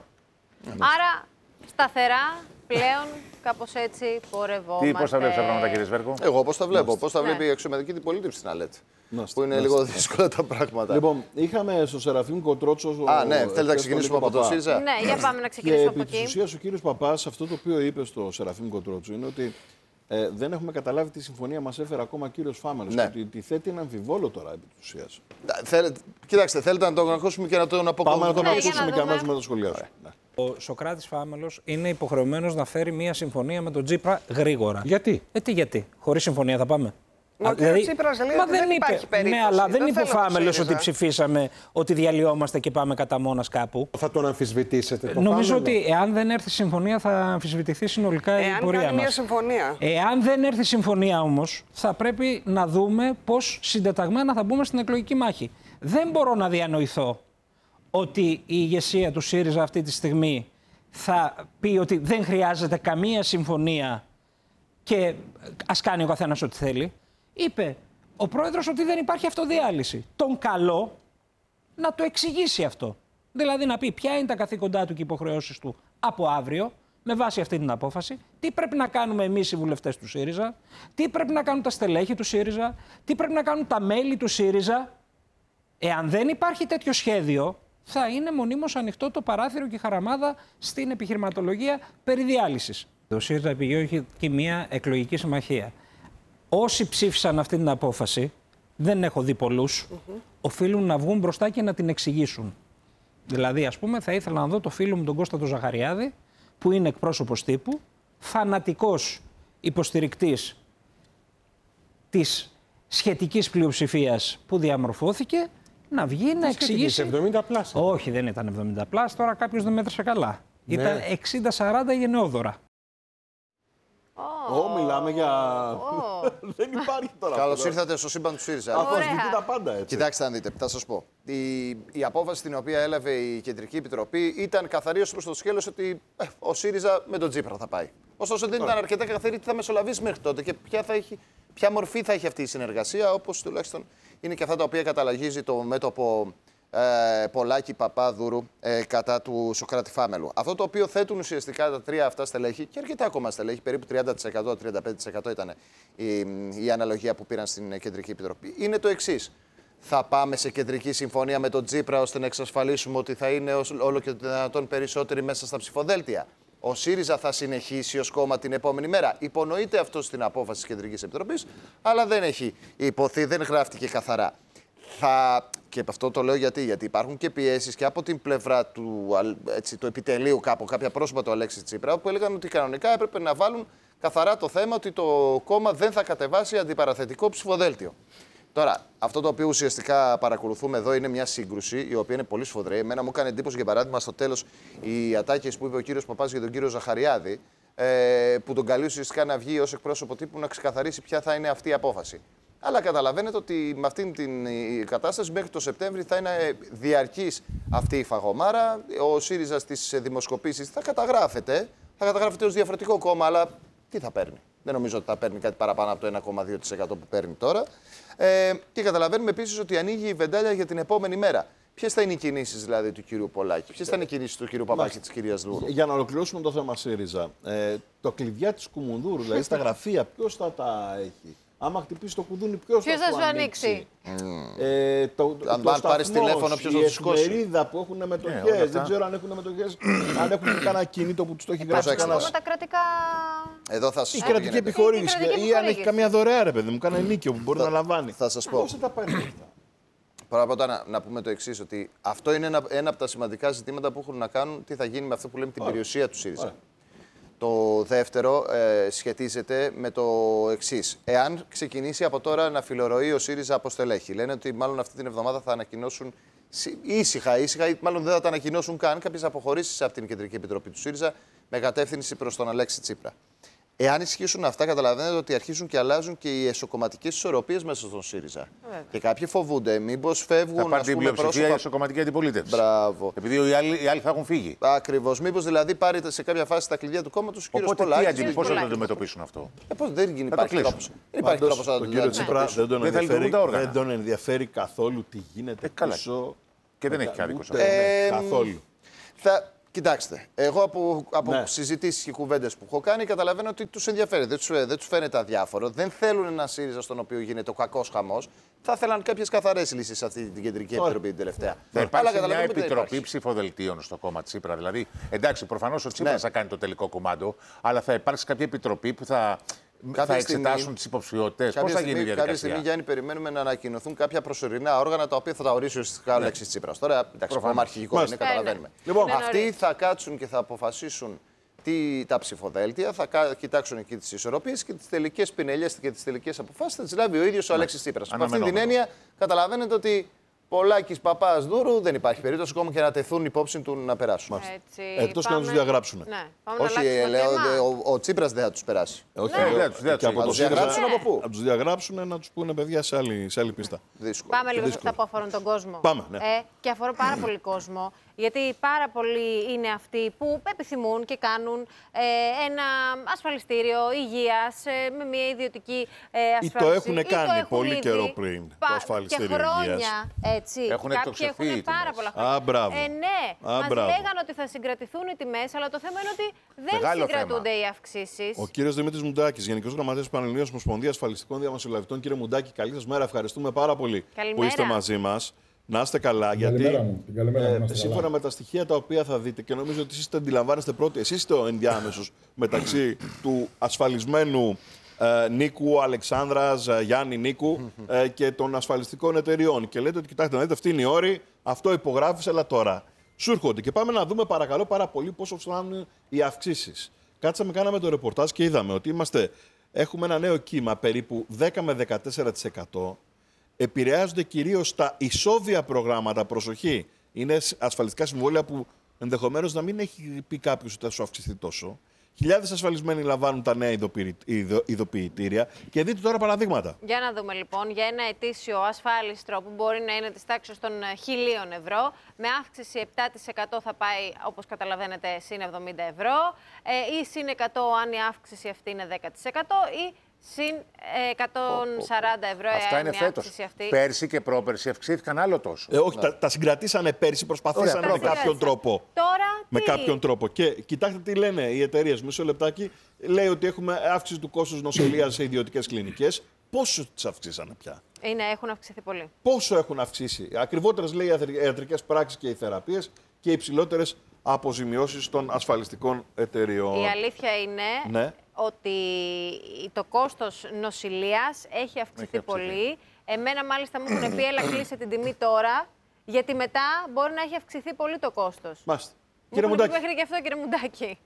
Άρα σταθερά πλέον κάπως έτσι πορευόμαστε. Τι, πώς τα βλέπεις τα πράγματα, κύριε Σβέρκο? Εγώ πώς τα βλέπω, πώς τα Ναι. βλέπει η αξιωματική την πολίτευση στην ΑΛΕΤ. Νάστε, Που είναι νάστε. λίγο δύσκολα τα πράγματα. Λοιπόν, είχαμε στο Σεραφείμ Κοτρότσο. Α, ναι, θέλετε να ξεκινήσουμε από το ΣΥΡΙΖΑ. Ναι, για πάμε να Και ξεκινήσουμε από επί της εκεί. ουσίας ο κύριος Παπάς, αυτό το οποίο είπε στο Σεραφείμ Κοτρότσο είναι ότι ε, δεν έχουμε καταλάβει τι συμφωνία μας έφερε ακόμα ο κύριος Φάμελος. Ναι. Ότι τη θέτει ένα αμφιβόλο τώρα επί της ουσίας. Θέλετε, κοιτάξτε, θέλετε να τον ακούσουμε και να τον αποκομίσουμε. Πάμε να τον Ναι, για να ακούσουμε και δούμε. αμέσως με το σχολιάσουμε. Ναι. Ο Σωκράτης Φάμελος είναι υποχρεωμένος να φέρει μια συμφωνία με τον Τσίπρα γρήγορα. Γιατί? Ε, τι γιατί. Χωρίς συμφωνία θα πάμε. Μα ο κύριος Τσίπρας λέει μα ότι δεν υπάρχει είπε, περίπτωση. Ναι, αλλά δεν, Δεν είπε ο θέλω το Φάμελος ΣΥΡΙΖΑ. ότι ψηφίσαμε ότι διαλυόμαστε και πάμε κατά μόνας κάπου. Θα τον αμφισβητήσετε το Νομίζω Φάμελο? ότι εάν δεν έρθει συμφωνία θα αμφισβητηθεί συνολικά η Εάν πορεία κάνει μια μας. συμφωνία. Εάν δεν έρθει συμφωνία όμως, θα πρέπει να δούμε πώς συντεταγμένα θα μπούμε στην εκλογική μάχη. Δεν μπορώ να διανοηθώ ότι η ηγεσία του ΣΥΡΙΖΑ αυτή τη στιγμή θα πει ότι δεν χρειάζεται καμία συμφωνία και ας κάνει ο καθένας ό,τι θέλει. Είπε ο πρόεδρος ότι δεν υπάρχει αυτοδιάλυση. Τον καλό να το εξηγήσει αυτό. Δηλαδή να πει ποια είναι τα καθήκοντά του και οι υποχρεώσεις του από αύριο, με βάση αυτή την απόφαση, τι πρέπει να κάνουμε εμείς οι βουλευτές του ΣΥΡΙΖΑ, τι πρέπει να κάνουν τα στελέχη του ΣΥΡΙΖΑ, τι πρέπει να κάνουν τα μέλη του ΣΥΡΙΖΑ. Εάν δεν υπάρχει τέτοιο σχέδιο, θα είναι μονίμως ανοιχτό το παράθυρο και η χαραμάδα στην επιχειρηματολογία περί διάλυσης. Το ΣΥΡΙΖΑ επιδιώκει και μια εκλογική συμμαχία. Όσοι ψήφισαν αυτή την απόφαση, δεν έχω δει πολλούς, mm-hmm. οφείλουν να βγουν μπροστά και να την εξηγήσουν. Δηλαδή, ας πούμε, θα ήθελα να δω το φίλο μου τον Κώστα τον Ζαχαριάδη, που είναι εκπρόσωπος τύπου, φανατικός υποστηρικτής της σχετικής πλειοψηφίας που διαμορφώθηκε, να βγει να εξηγήσει. εβδομήντα πλάς. Όχι, δεν ήταν εβδομήντα πλάς, τώρα κάποιος δεν μέτρησε καλά. Ναι. Ήταν εξήντα σαράντα γενναιόδωρα. Ω, μιλάμε για. Δεν υπάρχει τώρα. Καλώς ήρθατε στο σύμπαν του ΣΥΡΙΖΑ. Αφοσβητεί τα πάντα έτσι. Κοιτάξτε να δείτε, θα σας πω. Η, η απόφαση την οποία έλαβε η Κεντρική Επιτροπή ήταν καθαρή ως προς το σκέλος ότι ε, ο ΣΥΡΙΖΑ με τον Τσίπρα θα πάει. Ωστόσο δεν ήταν αρκετά καθαρή τι θα μεσολαβήσει μέχρι τότε και ποια, θα έχει, ποια μορφή θα έχει αυτή η συνεργασία, όπως τουλάχιστον είναι και αυτά τα οποία καταλαγίζει το μέτωπο ε, Πολάκη Παπάδουρου ε, κατά του Σωκράτη Φάμελου. Αυτό το οποίο θέτουν ουσιαστικά τα τρία αυτά στελέχη και αρκετά ακόμα στελέχη, περίπου τριάντα τοις εκατό με τριάντα πέντε τοις εκατό ήταν η, η αναλογία που πήραν στην Κεντρική Επιτροπή, είναι το εξής. Θα πάμε σε κεντρική συμφωνία με τον Τσίπρα ώστε να εξασφαλίσουμε ότι θα είναι όλο και δυνατόν περισσότεροι μέσα στα ψηφοδέλτια. Ο ΣΥΡΙΖΑ θα συνεχίσει ως κόμμα την επόμενη μέρα. Υπονοείται αυτό στην απόφαση της Κεντρικής Επιτροπής, αλλά δεν έχει υποθεί, δεν γράφτηκε καθαρά. Θα... Και αυτό το λέω γιατί, γιατί υπάρχουν και πιέσεις και από την πλευρά του, έτσι, του επιτελείου κάπου, κάποια πρόσωπα του Αλέξη Τσίπρα, που έλεγαν ότι κανονικά έπρεπε να βάλουν καθαρά το θέμα ότι το κόμμα δεν θα κατεβάσει αντιπαραθετικό ψηφοδέλτιο. Τώρα, αυτό το οποίο ουσιαστικά παρακολουθούμε εδώ είναι μια σύγκρουση η οποία είναι πολύ σφοδρή. Εμένα μου έκανε εντύπωση, για παράδειγμα, στο τέλος οι ατάκες που είπε ο κύριος Παπάς για τον κύριο Ζαχαριάδη, ε, που τον καλεί ουσιαστικά να βγει ως εκπρόσωπο τύπου να ξεκαθαρίσει ποια θα είναι αυτή η απόφαση. Αλλά καταλαβαίνετε ότι με αυτήν την κατάσταση μέχρι το Σεπτέμβρη θα είναι διαρκής αυτή η φαγωμάρα. Ο ΣΥΡΙΖΑ στις δημοσκοπήσεις θα καταγράφεται, θα καταγράφεται ως διαφορετικό κόμμα, αλλά τι θα παίρνει. Δεν νομίζω ότι θα παίρνει κάτι παραπάνω από το ένα κόμμα δύο τοις εκατό που παίρνει τώρα. Ε, και καταλαβαίνουμε επίσης ότι ανοίγει η βεντάλια για την επόμενη μέρα. Ποιες θα είναι οι κινήσεις δηλαδή του κυρίου Πολάκη, ποιες θα είναι οι κινήσεις του κυρίου Παπάκη και της κυρίας Δούρου. Για να ολοκληρώσουμε το θέμα ΣΥΡΙΖΑ, ε, το κλειδιά της Κουμουνδούρου, δηλαδή στα γραφεία, ποιος θα τα έχει. Άμα χτυπήσει το κουδούνι, ποιος Ποιος θα θα σου σου ανοίξει. ανοίξει. Ε, το, Αν το πάρεις σταθμός, τηλέφωνο, ποιος θα το σηκώσει. Η εφημερίδα που έχουν μετοχές, δεν ξέρω αν έχουν μετοχές, αν έχουν και κανένα κινήτο που τους το έχει γράψει Να κανένας. πούμε τα κρατικά. Εδώ θα σας Η πω κρατική τι γίνεται. επιχορήγηση. Η κρατική Ή αν έχει επιχορήγηση. καμία δωρεά, ρε παιδί μου, κανένα νίκιο που μπορεί να λαμβάνει. Θα σας πω. Πώς θα τα παίρνει αυτά. Πρώτα απ' όλα να, να πούμε το εξής, ότι αυτό είναι ένα, ένα από τα σημαντικά ζητήματα που έχουν να κάνουν τι θα γίνει με αυτό που λέμε την περιουσία του ΣΥΡΙΖΑ. Το δεύτερο ε, σχετίζεται με το εξής. Εάν ξεκινήσει από τώρα να φιλορροεί ο ΣΥΡΙΖΑ από στελέχη, λένε ότι μάλλον αυτή την εβδομάδα θα ανακοινώσουν ήσυχα, ήσυχα, ή μάλλον δεν θα τα ανακοινώσουν καν κάποιες αποχωρήσεις από την Κεντρική Επιτροπή του ΣΥΡΙΖΑ με κατεύθυνση προς τον Αλέξη Τσίπρα. Εάν ισχύσουν αυτά, καταλαβαίνετε ότι αρχίζουν και αλλάζουν και οι εσωκομματικές ισορροπίες μέσα στον ΣΥΡΙΖΑ. Βέβαια. Και κάποιοι φοβούνται, μήπως φεύγουν. Θα πάρει την πλειοψηφία η εσωκομματική αντιπολίτευση. Μπράβο. Επειδή οι άλλοι, οι άλλοι θα έχουν φύγει. Ακριβώς. Μήπως δηλαδή πάρει σε κάποια φάση τα κλειδιά του κόμματος ο κύριος Πολάκης. Οπότε πώς θα το αντιμετωπίσουν αυτό. Ε, πώς δεν υπάρχει τρόπος. Δεν υπάρχει τρόπος να το αντιμετωπίσουν. Δεν τον ενδιαφέρει καθόλου τι γίνεται πίσω. Και δεν έχει άδικο. Καθόλου. Κοιτάξτε, εγώ από, από ναι. συζητήσεις και κουβέντες που έχω κάνει καταλαβαίνω ότι τους ενδιαφέρει. Δεν τους, δεν τους φαίνεται αδιάφορο. Δεν θέλουν ένα ΣΥΡΙΖΑ στον οποίο γίνεται ο κακός χαμός. Θα θέλαν κάποιες καθαρές λύσεις σε αυτή την Κεντρική Επιτροπή την τελευταία. Θα υπάρξει μια επιτροπή ψηφοδελτίων στο κόμμα Τσίπρα. Δηλαδή, εντάξει, προφανώς ο Τσίπρας ναι. θα κάνει το τελικό κουμάντο, αλλά θα υπάρξει κάποια επιτροπή που θα. Κάποια θα εξετάσουν τις υποψηφιότητες. Πώς θα γίνει η διαδικασία. Κάποια στιγμή, Γιάννη, περιμένουμε να ανακοινωθούν κάποια προσωρινά όργανα τα οποία θα τα ορίσει ουσιαστικά ο Αλέξης Τσίπρας. Τώρα, εντάξει, κόμμα αρχηγικό είναι, καταλαβαίνουμε. Λοιπόν, αυτοί θα κάτσουν και θα αποφασίσουν τι, τα ψηφοδέλτια, θα κοιτάξουν εκεί τις ισορροπίες και τις τελικές πινελιές και τις τελικές αποφάσεις θα τις λάβει ο ίδιος ο Αλέξης Τσίπρας. Με αυτή την έννοια, καταλαβαίνετε ότι. Πολάκης, Παπάς, Δούρου, δεν υπάρχει περίπτωση ακόμα και να τεθούν υπόψη του να περάσουν. Εκτός και να τους διαγράψουν. Ναι, όχι, λέω, ο, ο Τσίπρας δεν θα τους περάσει. Όχι, ναι. δεν θα τους τους διαγράψουν από πού. Να τους διαγράψουν να τους πούνε παιδιά σε άλλη, σε άλλη πίστα. Δύσκολο. Πάμε λίγο σε αυτά που αφορούν τον κόσμο. Πάμε, ναι. ε, και αφορούν πάρα πολύ κόσμο. Γιατί πάρα πολλοί είναι αυτοί που επιθυμούν και κάνουν ε, ένα ασφαλιστήριο υγείας ε, με μια ιδιωτική ε, ασφάλιση. Ή το έχουν κάνει το έχουν πολύ ήδη, καιρό πριν πα, το ασφαλιστήριο υγείας. Και χρόνια, έτσι. Έχουν Κάποιοι έχουν πάρα πολλά χρόνια. Α, μπράβο. Ε, ναι, Α, μας μπράβο. λέγανε ότι θα συγκρατηθούν οι τιμές, αλλά το θέμα είναι ότι δεν Μεγάλο συγκρατούνται θέμα. οι αυξήσεις. Ο κύριος Δημήτρης Μουντάκης, Γενικός Γραμματέας Πανελληνίας Ομοσπονδίας Ασφαλιστικών Διαμεσολαβητών. Κύριε Μουντάκη, καλή σας μέρα. Ευχαριστούμε πάρα πολύ Καλημέρα. που είστε μαζί μας. Να είστε καλά, την γιατί καλημέρα μου, την καλημέρα ε, μου, σύμφωνα καλά. με τα στοιχεία τα οποία θα δείτε και νομίζω ότι εσείς τα αντιλαμβάνεστε πρώτοι, εσείς είστε ο ενδιάμεσος μεταξύ του ασφαλισμένου ε, Νίκου Αλεξάνδρας, ε, Γιάννη Νίκου ε, και των ασφαλιστικών εταιριών. Και λέτε ότι κοιτάξτε, να δείτε, αυτή είναι η όρη, αυτό υπογράφησε, αλλά τώρα σου έρχονται. Και πάμε να δούμε παρακαλώ πάρα πολύ πόσο φτάνουν οι αυξήσεις. Κάτσαμε, κάναμε το ρεπορτάζ και είδαμε ότι είμαστε, έχουμε ένα νέο κύμα περίπου δέκα με δεκατέσσερα τοις εκατό. Επηρεάζονται κυρίως τα ισόβια προγράμματα. Προσοχή. Είναι ασφαλιστικά συμβόλαια που ενδεχομένως να μην έχει πει κάποιος ότι θα σου αυξηθεί τόσο. Χιλιάδες ασφαλισμένοι λαμβάνουν τα νέα ειδοποιητήρια. Και δείτε τώρα παραδείγματα. Για να δούμε λοιπόν για ένα ετήσιο ασφάλιστρο που μπορεί να είναι της τάξης των χιλίων ευρώ. Με αύξηση επτά τοις εκατό θα πάει, όπως καταλαβαίνετε, συν εβδομήντα ευρώ. Ε, ή συν εκατό αν η αύξηση αυτή είναι δέκα τοις εκατό. Ή συν εκατόν σαράντα ευρώ. Αυτά είναι φέτος. Πέρσι και πρόπερσι αυξήθηκαν άλλο τόσο. Ε, όχι, ναι. τα, τα συγκρατήσανε πέρσι, προσπαθήσαν με κάποιον τρόπο. Τώρα με τι? κάποιον τρόπο. Και κοιτάξτε τι λένε οι εταιρείες. Μισό λεπτάκι. Λέει ότι έχουμε αύξηση του κόστους νοσηλείας σε ιδιωτικές κλινικές. Πόσο τις αυξήσανε πια? Είναι, έχουν αυξηθεί πολύ. Πόσο έχουν αυξήσει? Ακριβότερες, λέει, οι ιατρικές πράξεις και οι θεραπείες και οι υψηλότερες αποζημιώσεις των ασφαλιστικών εταιρεών. Η αλήθεια είναι ναι. ότι το κόστος νοσηλείας έχει αυξηθεί, έχει αυξηθεί πολύ. Εμένα μάλιστα μου έχουν πει έλα κλείσε την τιμή τώρα, γιατί μετά μπορεί να έχει αυξηθεί πολύ το κόστος. Μάλιστα. Μου Κύριε Μουντάκη. Μέχρι και αυτό, κύριε Μουντάκη.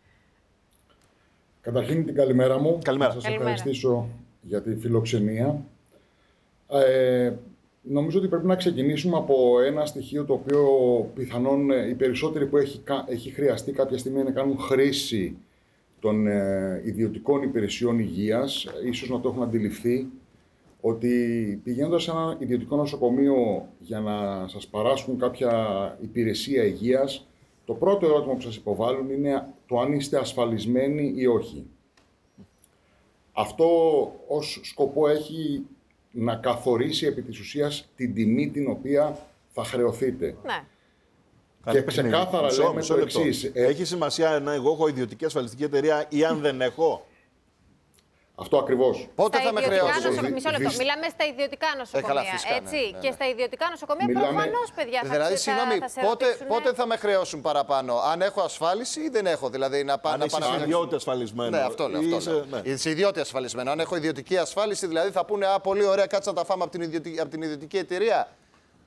Καταρχήν την καλημέρα μου. Καλημέρα. Να σας Καλημέρα. ευχαριστήσω για τη φιλοξενία. Ε, νομίζω ότι πρέπει να ξεκινήσουμε από ένα στοιχείο το οποίο πιθανόν οι περισσότεροι που έχει, έχει χρειαστεί κάποια στιγμή να κάνουν χρήση των ε, ιδιωτικών υπηρεσιών υγείας, ίσως να το έχουν αντιληφθεί, ότι πηγαίνοντας σε ένα ιδιωτικό νοσοκομείο για να σας παράσχουν κάποια υπηρεσία υγείας, το πρώτο ερώτημα που σας υποβάλλουν είναι το αν είστε ασφαλισμένοι ή όχι. Αυτό ως σκοπό έχει να καθορίσει επί της ουσίας την τιμή την οποία θα χρεωθείτε. Ναι. Και ξεκάθαρα μισό, λέμε μισό το λεπτό. εξής. Έχει σημασία να εγώ έχω ιδιωτική ασφαλιστική εταιρεία ή αν δεν έχω? Αυτό ακριβώς. Πότε στα θα με χρεώσει? νοσοκο... Μισό λεπτό. Δυσ... Μιλάμε στα ιδιωτικά νοσοκομεία. καλά, φυσικά, έτσι. ναι, ναι, ναι. Και στα ιδιωτικά νοσοκομεία Μιλάμε... προφανώς, παιδιά, θα, δηλαδή, θα, συγγνώμη, θα σε πότε, ρωτήσουν, πότε θα με χρεώσουν παραπάνω, αν έχω ασφάλιση ή δεν έχω? Δηλαδή να πάω Αν να είσαι πάω να ιδιώτη ασφαλισμένο. Ναι, αυτό λέω. Αυτό είσαι... λέω. Ναι. Είσαι ιδιώτη ασφαλισμένο. Αν έχω ιδιωτική ασφάλιση, δηλαδή θα πούνε Α, πολύ ωραία, κάτσε να τα φάμε από την ιδιωτική, από την ιδιωτική εταιρεία.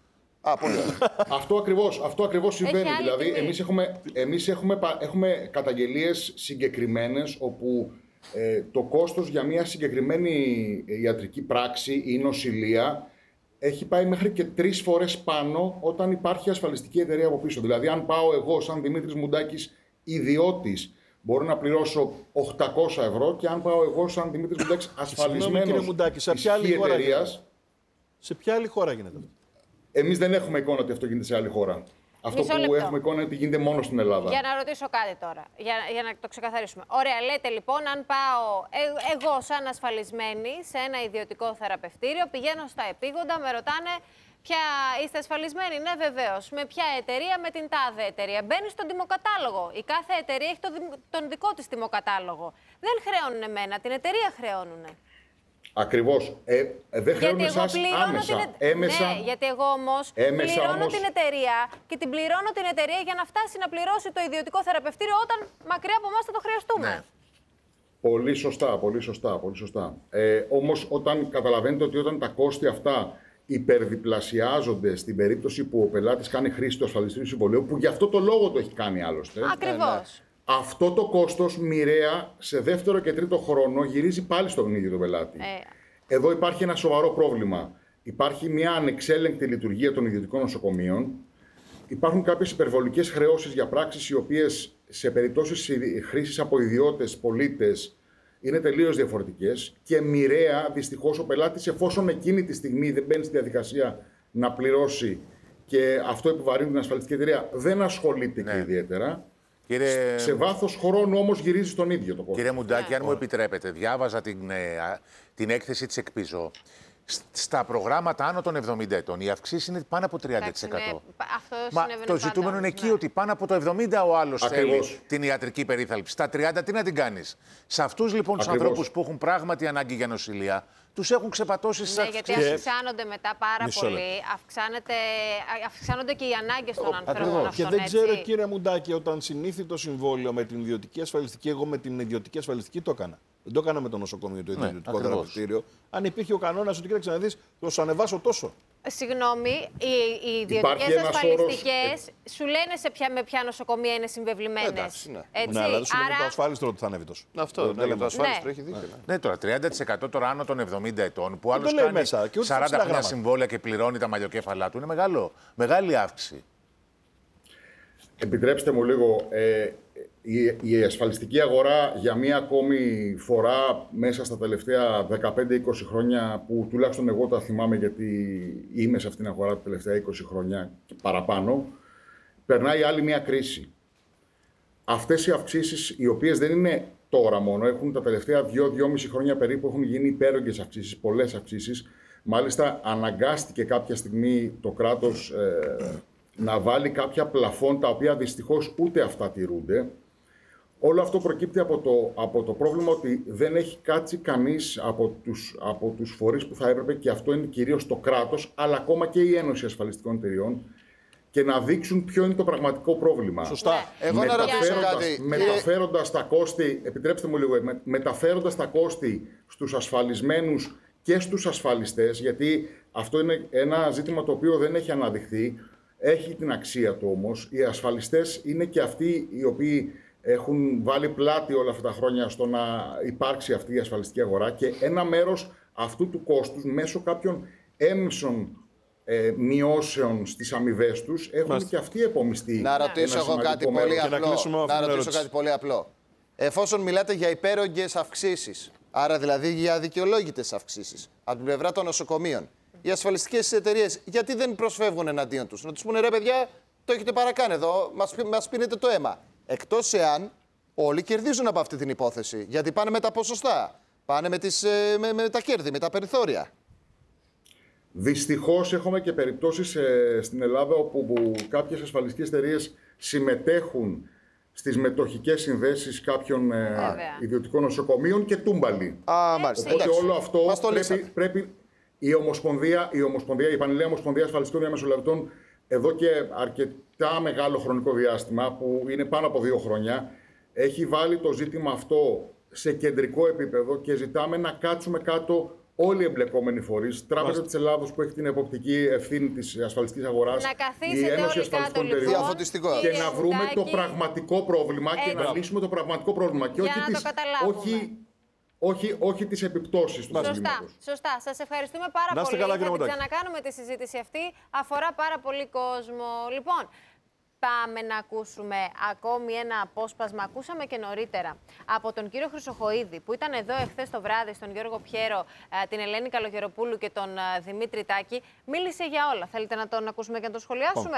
Α, πολύ ωραία. Αυτό ακριβώς, αυτό ακριβώς συμβαίνει. άλλη Δηλαδή, τιμή. εμείς έχουμε, εμείς έχουμε, πα- έχουμε καταγγελίες συγκεκριμένες όπου ε, το κόστος για μια συγκεκριμένη ιατρική πράξη ή νοσηλεία έχει πάει μέχρι και τρεις φορές πάνω όταν υπάρχει ασφαλιστική εταιρεία από πίσω. Δηλαδή, αν πάω εγώ, σαν Δημήτρης Μουντάκης, ιδιώτης, μπορώ να πληρώσω οκτακόσια ευρώ, και αν πάω εγώ, σαν Δημήτρης Μουντάκης, Συγγνώμη, κύριε ασφαλισμένος Μουντάκη, σε της ποια άλλη χώρα εταιρείας, γίνεται? Σε ποια άλλη χώρα γίνεται αυτό? εμείς δεν έχουμε εικόνα ότι αυτό γίνεται σε άλλη χώρα. Αυτό Μισό που λεπτό. έχουμε εικόνα είναι ότι γίνεται μόνο στην Ελλάδα. Για να ρωτήσω κάτι τώρα, για, για να το ξεκαθαρίσουμε. Ωραία, λέτε λοιπόν, αν πάω ε, εγώ σαν ασφαλισμένη σε ένα ιδιωτικό θεραπευτήριο, πηγαίνω στα επίγοντα, με ρωτάνε ποια είστε ασφαλισμένοι. Ναι, βεβαίως. Με ποια εταιρεία? Με την τάδε εταιρεία. Μπαίνει στον τιμοκατάλογο. Η κάθε εταιρεία έχει το, τον δικό της τιμοκατάλογο. Δεν χρεώνουν εμένα, την εταιρεία χρεώνουν. Ακριβώς. Ε, ε, δεν χρεώνουν Γιατί εγώ εσάς πληρώνω άμεσα. την εταιρεία. Έμεσα, Ναι, γιατί εγώ όμως έμεσα πληρώνω όμως- την εταιρεία και την πληρώνω την εταιρεία για να φτάσει να πληρώσει το ιδιωτικό θεραπευτήριο όταν μακριά από εμάς θα το χρειαστούμε. Ναι. Πολύ σωστά, πολύ σωστά, πολύ σωστά. Ε, όμως όταν καταλαβαίνετε ότι όταν τα κόστη αυτά υπερδιπλασιάζονται στην περίπτωση που ο πελάτης κάνει χρήση του ασφαλιστικού συμβολίου, που γι' αυτό το λόγο το έχει κάνει άλλωστε. Ακριβώς. Αυτό το κόστος μοιραία σε δεύτερο και τρίτο χρόνο γυρίζει πάλι στον ίδιο τον πελάτη. Ε, Εδώ υπάρχει ένα σοβαρό πρόβλημα. Υπάρχει μια ανεξέλεγκτη λειτουργία των ιδιωτικών νοσοκομείων. Υπάρχουν κάποιες υπερβολικές χρεώσεις για πράξεις οι οποίες σε περιπτώσεις χρήσης από ιδιώτες, πολίτες, είναι τελείως διαφορετικές, και μοιραία δυστυχώς ο πελάτης, εφόσον εκείνη τη στιγμή δεν μπαίνει στη διαδικασία να πληρώσει και αυτό επιβαρύνει την ασφαλιστική εταιρεία, δεν ασχολείται Ναι. και ιδιαίτερα. Κύριε... Σε βάθος χρόνου όμως γυρίζει στον ίδιο το κόστος. Κύριε Μουντάκη, αν μου επιτρέπετε, διάβαζα την, ε, α, την έκθεση της Εκπίζο. Σ- Στα προγράμματα άνω των εβδομήντα ετών η αυξήση είναι πάνω από τριάντα τοις εκατό. εντάξει, ναι, αυτό Μα συνέβαινε το ζητούμενο πάντα, είναι εκεί ναι. ότι πάνω από το εβδομήντα ο άλλος θέλει Ακριβώς. την ιατρική περίθαλψη. Στα τριάντα τι να την κάνεις? Σε αυτούς λοιπόν τους Ακριβώς. ανθρώπους που έχουν πράγματι ανάγκη για νοσηλεία, τους έχουν ξεπατώσει στις Ναι, γιατί αυξήσεις. αυξάνονται μετά πάρα Μισό πολύ. Αυξάνεται, αυξάνονται και οι ανάγκες των ανθρώπων ακριβώς. αυτών, Και δεν έτσι. ξέρω, κύριε Μουντάκη, όταν συνήθι το συμβόλαιο με την ιδιωτική ασφαλιστική, εγώ με την ιδιωτική ασφαλιστική το έκανα. Δεν το έκανα με το νοσοκομείο, το Ναι, ιδιωτικό ακριβώς. θεραπευτήριο. Αν υπήρχε ο κανόνας ότι κοίταξε να δεις, θα σου ανεβάσω τόσο. Συγγνώμη, οι, οι Υπάρχει ιδιωτικές ένας ασφαλιστικές σου λένε σε ποια, με ποια νοσοκομεία είναι συμβεβλημένες. Εντάξει, ναι. Έτσι. Ναι, αλλά δεν σου λένε Άρα, το ασφάλιστρο ότι θα ανέβει τόσο. Αυτό Δεν ναι, λέμε. για το ασφάλιστρο Ναι. έχει δίκιο. ναι. Ναι, τώρα τριάντα τοις εκατό τώρα άνω των εβδομήντα ετών που το άλλος λέει κάνει μέσα, και ούτε στα σαράντα ψηλά χρόνια γράμματα. συμβόλαια και πληρώνει τα μαλλιοκέφαλά του. Είναι μεγάλο, μεγάλη αύξηση. Επιτρέψτε μου λίγο, ε, η, η ασφαλιστική αγορά για μία ακόμη φορά μέσα στα τελευταία δεκαπέντε είκοσι χρόνια, που τουλάχιστον εγώ τα θυμάμαι γιατί είμαι σε αυτήν την αγορά τα τελευταία είκοσι χρόνια και παραπάνω, περνάει άλλη μία κρίση. Αυτές οι αυξήσεις, οι οποίες δεν είναι τώρα μόνο, έχουν τα τελευταία δύο με δυόμισι χρόνια περίπου, έχουν γίνει υπέρογγες αυξήσεις, πολλές αυξήσεις. Μάλιστα αναγκάστηκε κάποια στιγμή το κράτος ε, να βάλει κάποια πλαφόν, τα οποία δυστυχώς ούτε αυτά τηρούνται. Όλο αυτό προκύπτει από το, από το πρόβλημα ότι δεν έχει κάτσει κανείς από τους, από τους φορείς που θα έπρεπε, και αυτό είναι κυρίως το κράτος, αλλά ακόμα και η Ένωση Ασφαλιστικών Εταιριών, και να δείξουν ποιο είναι το πραγματικό πρόβλημα. Σωστά. Ναι. Εγώ να ρωτήσω Μεταφέροντας, κάτι. μεταφέροντας τα κόστη, επιτρέψτε μου λίγο, με- μεταφέροντας τα κόστη στους ασφαλισμένους και στους ασφαλιστές, γιατί αυτό είναι ένα ζήτημα το οποίο δεν έχει αναδειχθεί, έχει την αξία του όμως. Οι ασφαλιστές είναι και αυτοί οι οποίοι έχουν βάλει πλάτη όλα αυτά τα χρόνια στο να υπάρξει αυτή η ασφαλιστική αγορά, και ένα μέρος αυτού του κόστους μέσω κάποιων έμεσων ε, μειώσεων στις αμοιβές τους έχουν Μάλιστα. και αυτοί επομιστεί. Να ρωτήσω ένα εγώ κάτι σημαντικό πολύ μέρος. Και να απλό. κλείσουμε αυτή Να την ρωτήσω ερώτηση. κάτι πολύ απλό. Εφόσον μιλάτε για υπέρογγες αυξήσεις, άρα δηλαδή για αδικαιολόγητες αυξήσεις από την πλευρά των νοσοκομείων, οι ασφαλιστικές εταιρείες γιατί δεν προσφεύγουν εναντίον τους? Να τους πούνε ρε παιδιά, το έχετε παρακάνει εδώ, μας, πι- μας πίνετε το αίμα. Εκτός εάν όλοι κερδίζουν από αυτή την υπόθεση. Γιατί πάνε με τα ποσοστά, πάνε με, τις, ε, με, με τα κέρδη, με τα περιθώρια. Δυστυχώς έχουμε και περιπτώσεις ε, στην Ελλάδα όπου που κάποιες ασφαλιστικές εταιρείες συμμετέχουν στις μετοχικές συνδέσεις κάποιων ε, Βέβαια. ιδιωτικών νοσοκομείων και τούμπαλοι. Α, μάλιστα. Οπότε Εντάξει. όλο αυτό Μας το πρέπει, λύσατε. πρέπει η Ομοσπονδία, η Ομοσπονδία, η Πανελλήνια Ομοσπονδία Ασφαλιστικών Διαμεσολαβητών, εδώ και αρκετά μεγάλο χρονικό διάστημα, που είναι πάνω από δύο χρόνια, έχει βάλει το ζήτημα αυτό σε κεντρικό επίπεδο και ζητάμε να κάτσουμε κάτω όλοι οι εμπλεκόμενοι φορείς, Τράπεζα της Ελλάδος που έχει την εποπτική ευθύνη της ασφαλιστικής αγοράς, η Ένωση Ασφαλιστικών Εταιριών, και να βρούμε το πραγματικό πρόβλημα Έτσι. και να λύσουμε το πραγματικό πρόβλημα. Και Για όχι, να τις, το καταλάβουμε. όχι, όχι, όχι τις επιπτώσεις του Σωστά, προβλήματος. σωστά. Σας ευχαριστούμε πάρα Να είστε πολύ. καλά, κύριε Θα την Μοντάκη. ξανακάνουμε τη συζήτηση αυτή. Αφορά πάρα πολύ κόσμο. Λοιπόν, πάμε να ακούσουμε ακόμη ένα απόσπασμα. Ακούσαμε και νωρίτερα από τον κύριο Χρυσοχοΐδη, που ήταν εδώ εχθές το βράδυ, στον Γιώργο Πιέρο, την Ελένη Καλογεροπούλου και τον Δημήτρη Τάκη. Μίλησε για όλα. Θέλετε να τον ακούσουμε και να τον σχολιάσουμε?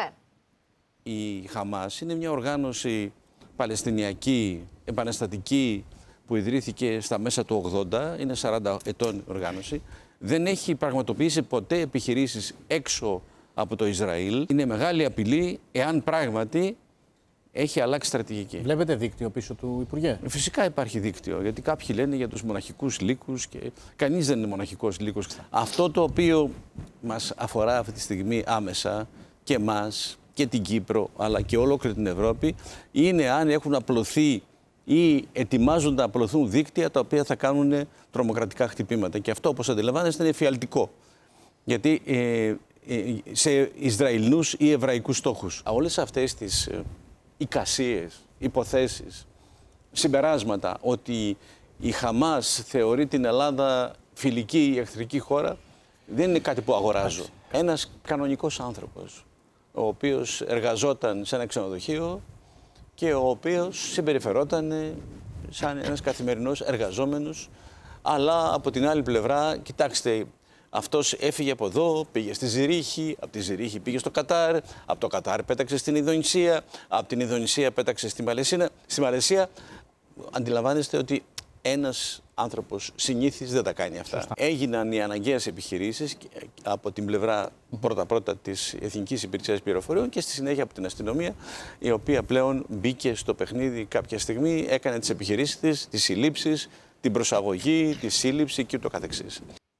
Η Χαμάς είναι μια οργάνωση παλαιστινιακή, επαναστατική, που ιδρύθηκε στα μέσα του ογδόντα, είναι σαράντα ετών οργάνωση. Δεν έχει πραγματοποιήσει ποτέ επιχειρήσεις έξω από το Ισραήλ. Είναι μεγάλη απειλή εάν πράγματι έχει αλλάξει στρατηγική. Βλέπετε δίκτυο πίσω του Υπουργέ? Φυσικά υπάρχει δίκτυο, γιατί κάποιοι λένε για τους μοναχικούς λύκους και κανείς δεν είναι μοναχικός λύκος. Αυτό το οποίο μας αφορά αυτή τη στιγμή άμεσα και εμάς και την Κύπρο, αλλά και ολόκληρη την Ευρώπη, είναι αν έχουν απλωθεί ή ετοιμάζονται να απλωθούν δίκτυα τα οποία θα κάνουν τρομοκρατικά χτυπήματα. Και αυτό, όπως αντιλαμβάνεστε, είναι εφιαλτικό. Γιατί ε, ε, σε Ισραηλινούς ή εβραϊκούς στόχους. Όλες αυτές τις ε, εικασίες, υποθέσεις, συμπεράσματα ότι η Χαμάς θεωρεί την Ελλάδα φιλική ή εχθρική χώρα, δεν είναι κάτι που αγοράζω. Ένας κανονικός άνθρωπος, ο οποίος εργαζόταν σε ένα ξενοδοχείο και ο οποίος συμπεριφερόταν σαν ένας καθημερινός εργαζόμενος, αλλά από την άλλη πλευρά, κοιτάξτε, αυτός έφυγε από εδώ, πήγε στη Ζηρίχη, από τη Ζηρίχη πήγε στο Κατάρ, από το Κατάρ πέταξε στην Ινδονησία, από την Ινδονησία πέταξε στη Μαλαισία. Στη Μαλαισία αντιλαμβάνεστε ότι ένας άνθρωπος συνήθις δεν τα κάνει αυτά. Σωστά. Έγιναν οι αναγκαίες επιχειρήσεις από την πλευρά πρώτα-πρώτα της Εθνικής Υπηρεσίας Πληροφοριών και στη συνέχεια από την αστυνομία, η οποία πλέον μπήκε στο παιχνίδι κάποια στιγμή, έκανε τις επιχειρήσεις της, τις συλλήψεις, την προσαγωγή, τη σύλληψη και ούτω καθεξής.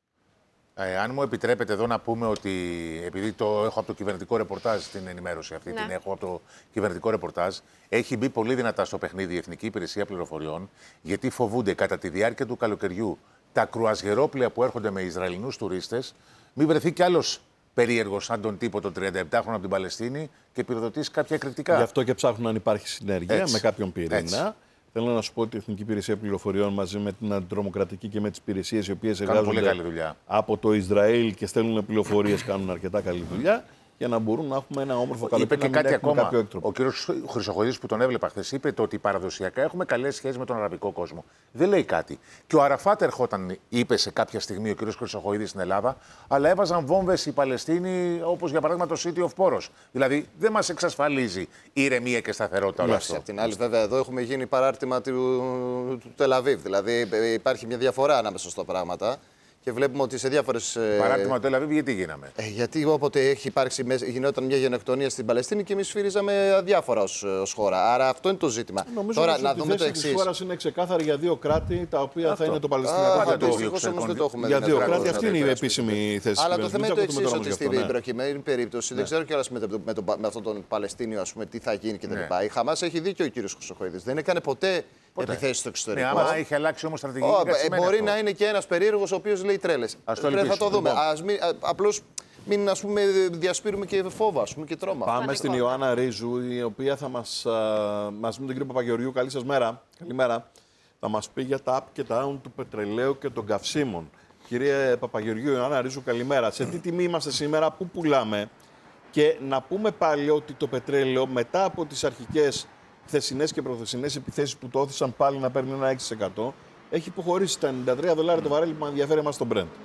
Ε, αν μου επιτρέπετε εδώ να πούμε ότι, επειδή το έχω από το κυβερνητικό ρεπορτάζ την ενημέρωση αυτή, ναι. την έχω από το κυβερνητικό ρεπορτάζ, έχει μπει πολύ δυνατά στο παιχνίδι η Εθνική Υπηρεσία Πληροφοριών, γιατί φοβούνται κατά τη διάρκεια του καλοκαιριού τα κρουαζιερόπλαια που έρχονται με Ισραηλινούς τουρίστες, μην βρεθεί κι άλλος περίεργος σαν τον τύπο τον τριανταεπτάχρονο από την Παλαιστίνη και πυροδοτήσει κάποια εκρηκτικά. Γι' αυτό και ψάχνουν αν υπάρχει συνέργεια Έτσι. με κάποιον πυρήνα. Έτσι. Θέλω να σου πω ότι η Εθνική Υπηρεσία Πληροφοριών μαζί με την Αντιτρομοκρατική και με τις υπηρεσίες οι οποίες εργάζονται από το Ισραήλ και στέλνουν πληροφορίες, κάνουν αρκετά καλή δουλειά για να μπορούν να έχουμε ένα όμορφο καλοκαίρι. Είπε και κάτι ακόμα. Ο κ. Χρυσοχοΐδης που τον έβλεπα χθες είπε το ότι παραδοσιακά έχουμε καλές σχέσεις με τον αραβικό κόσμο. Δεν λέει κάτι. Και ο Αραφάτ ερχόταν, είπε σε κάποια στιγμή ο κ. Χρυσοχοΐδης στην Ελλάδα, αλλά έβαζαν βόμβες οι Παλαιστίνοι, όπως για παράδειγμα το City of Poros. Δηλαδή δεν μας εξασφαλίζει ηρεμία και σταθερότητα όλο αυτό. Απ' την άλλη, βέβαια, εδώ έχουμε γίνει παράρτημα του, του Τελαβίβ. Δηλαδή υπάρχει μια διαφορά ανάμεσα στα πράγματα. Και βλέπουμε ότι σε διάφορες. Παράδειγμα του Τελαβίβ, γιατί γίναμε. Ε, γιατί όποτε έχει υπάρξει, γινόταν μια γενοκτονία στην Παλαιστίνη και εμείς σφύριζαμε αδιάφορα ως χώρα. Άρα αυτό είναι το ζήτημα. Νομίζω Τώρα ότι να η δούμε το θέση εξής. της χώρας είναι ξεκάθαρη για δύο κράτη, τα οποία αυτό θα είναι το Παλαιστινιακό και το Ισραηλινό. Για δύο κράτη, αυτή είναι η επίσημη θέση. Αλλά το θέμα είναι το εξής, ότι στην προκειμένη περίπτωση δεν ξέρω κιόλας με αυτόν τον Παλαιστίνιο τι θα γίνει κτλ. Η Χαμάς έχει δίκιο ο κύριος Χρυσοχοΐδης. Δεν έκανε ποτέ επιθέσεις στο εξωτερικό. Ναι, άμα είχε αλλάξει όμως στρατηγική. Oh, μπορεί να είναι και ένας περίεργος ο οποίος λέει τρέλες. Θα το δούμε. Ας μην, απλώς μην ας πούμε, διασπείρουμε και φόβο ας πούμε, και τρόμα. Πάμε στην Ιωάννα Ρίζου, η οποία θα μας, μαζί με τον κύριο Παπαγεωργιού, καλή σας μέρα. Καλημέρα. Θα μας πει για τα up και τα down του πετρελαίου και των καυσίμων. Κύριε Παπαγεωργιού, Ιωάννα Ρίζου, καλημέρα. Σε τι τιμή είμαστε σήμερα, πού πουλάμε? Και να πούμε πάλι ότι το πετρέλαιο μετά από τις αρχικές χθεσινές και προθεσινές επιθέσεις που το όθησαν πάλι να παίρνει ένα έξι τοις εκατό, έχει υποχωρήσει στα ενενήντα τρία δολάρια το βαρέλι που με ενδιαφέρει εμάς στον Brent.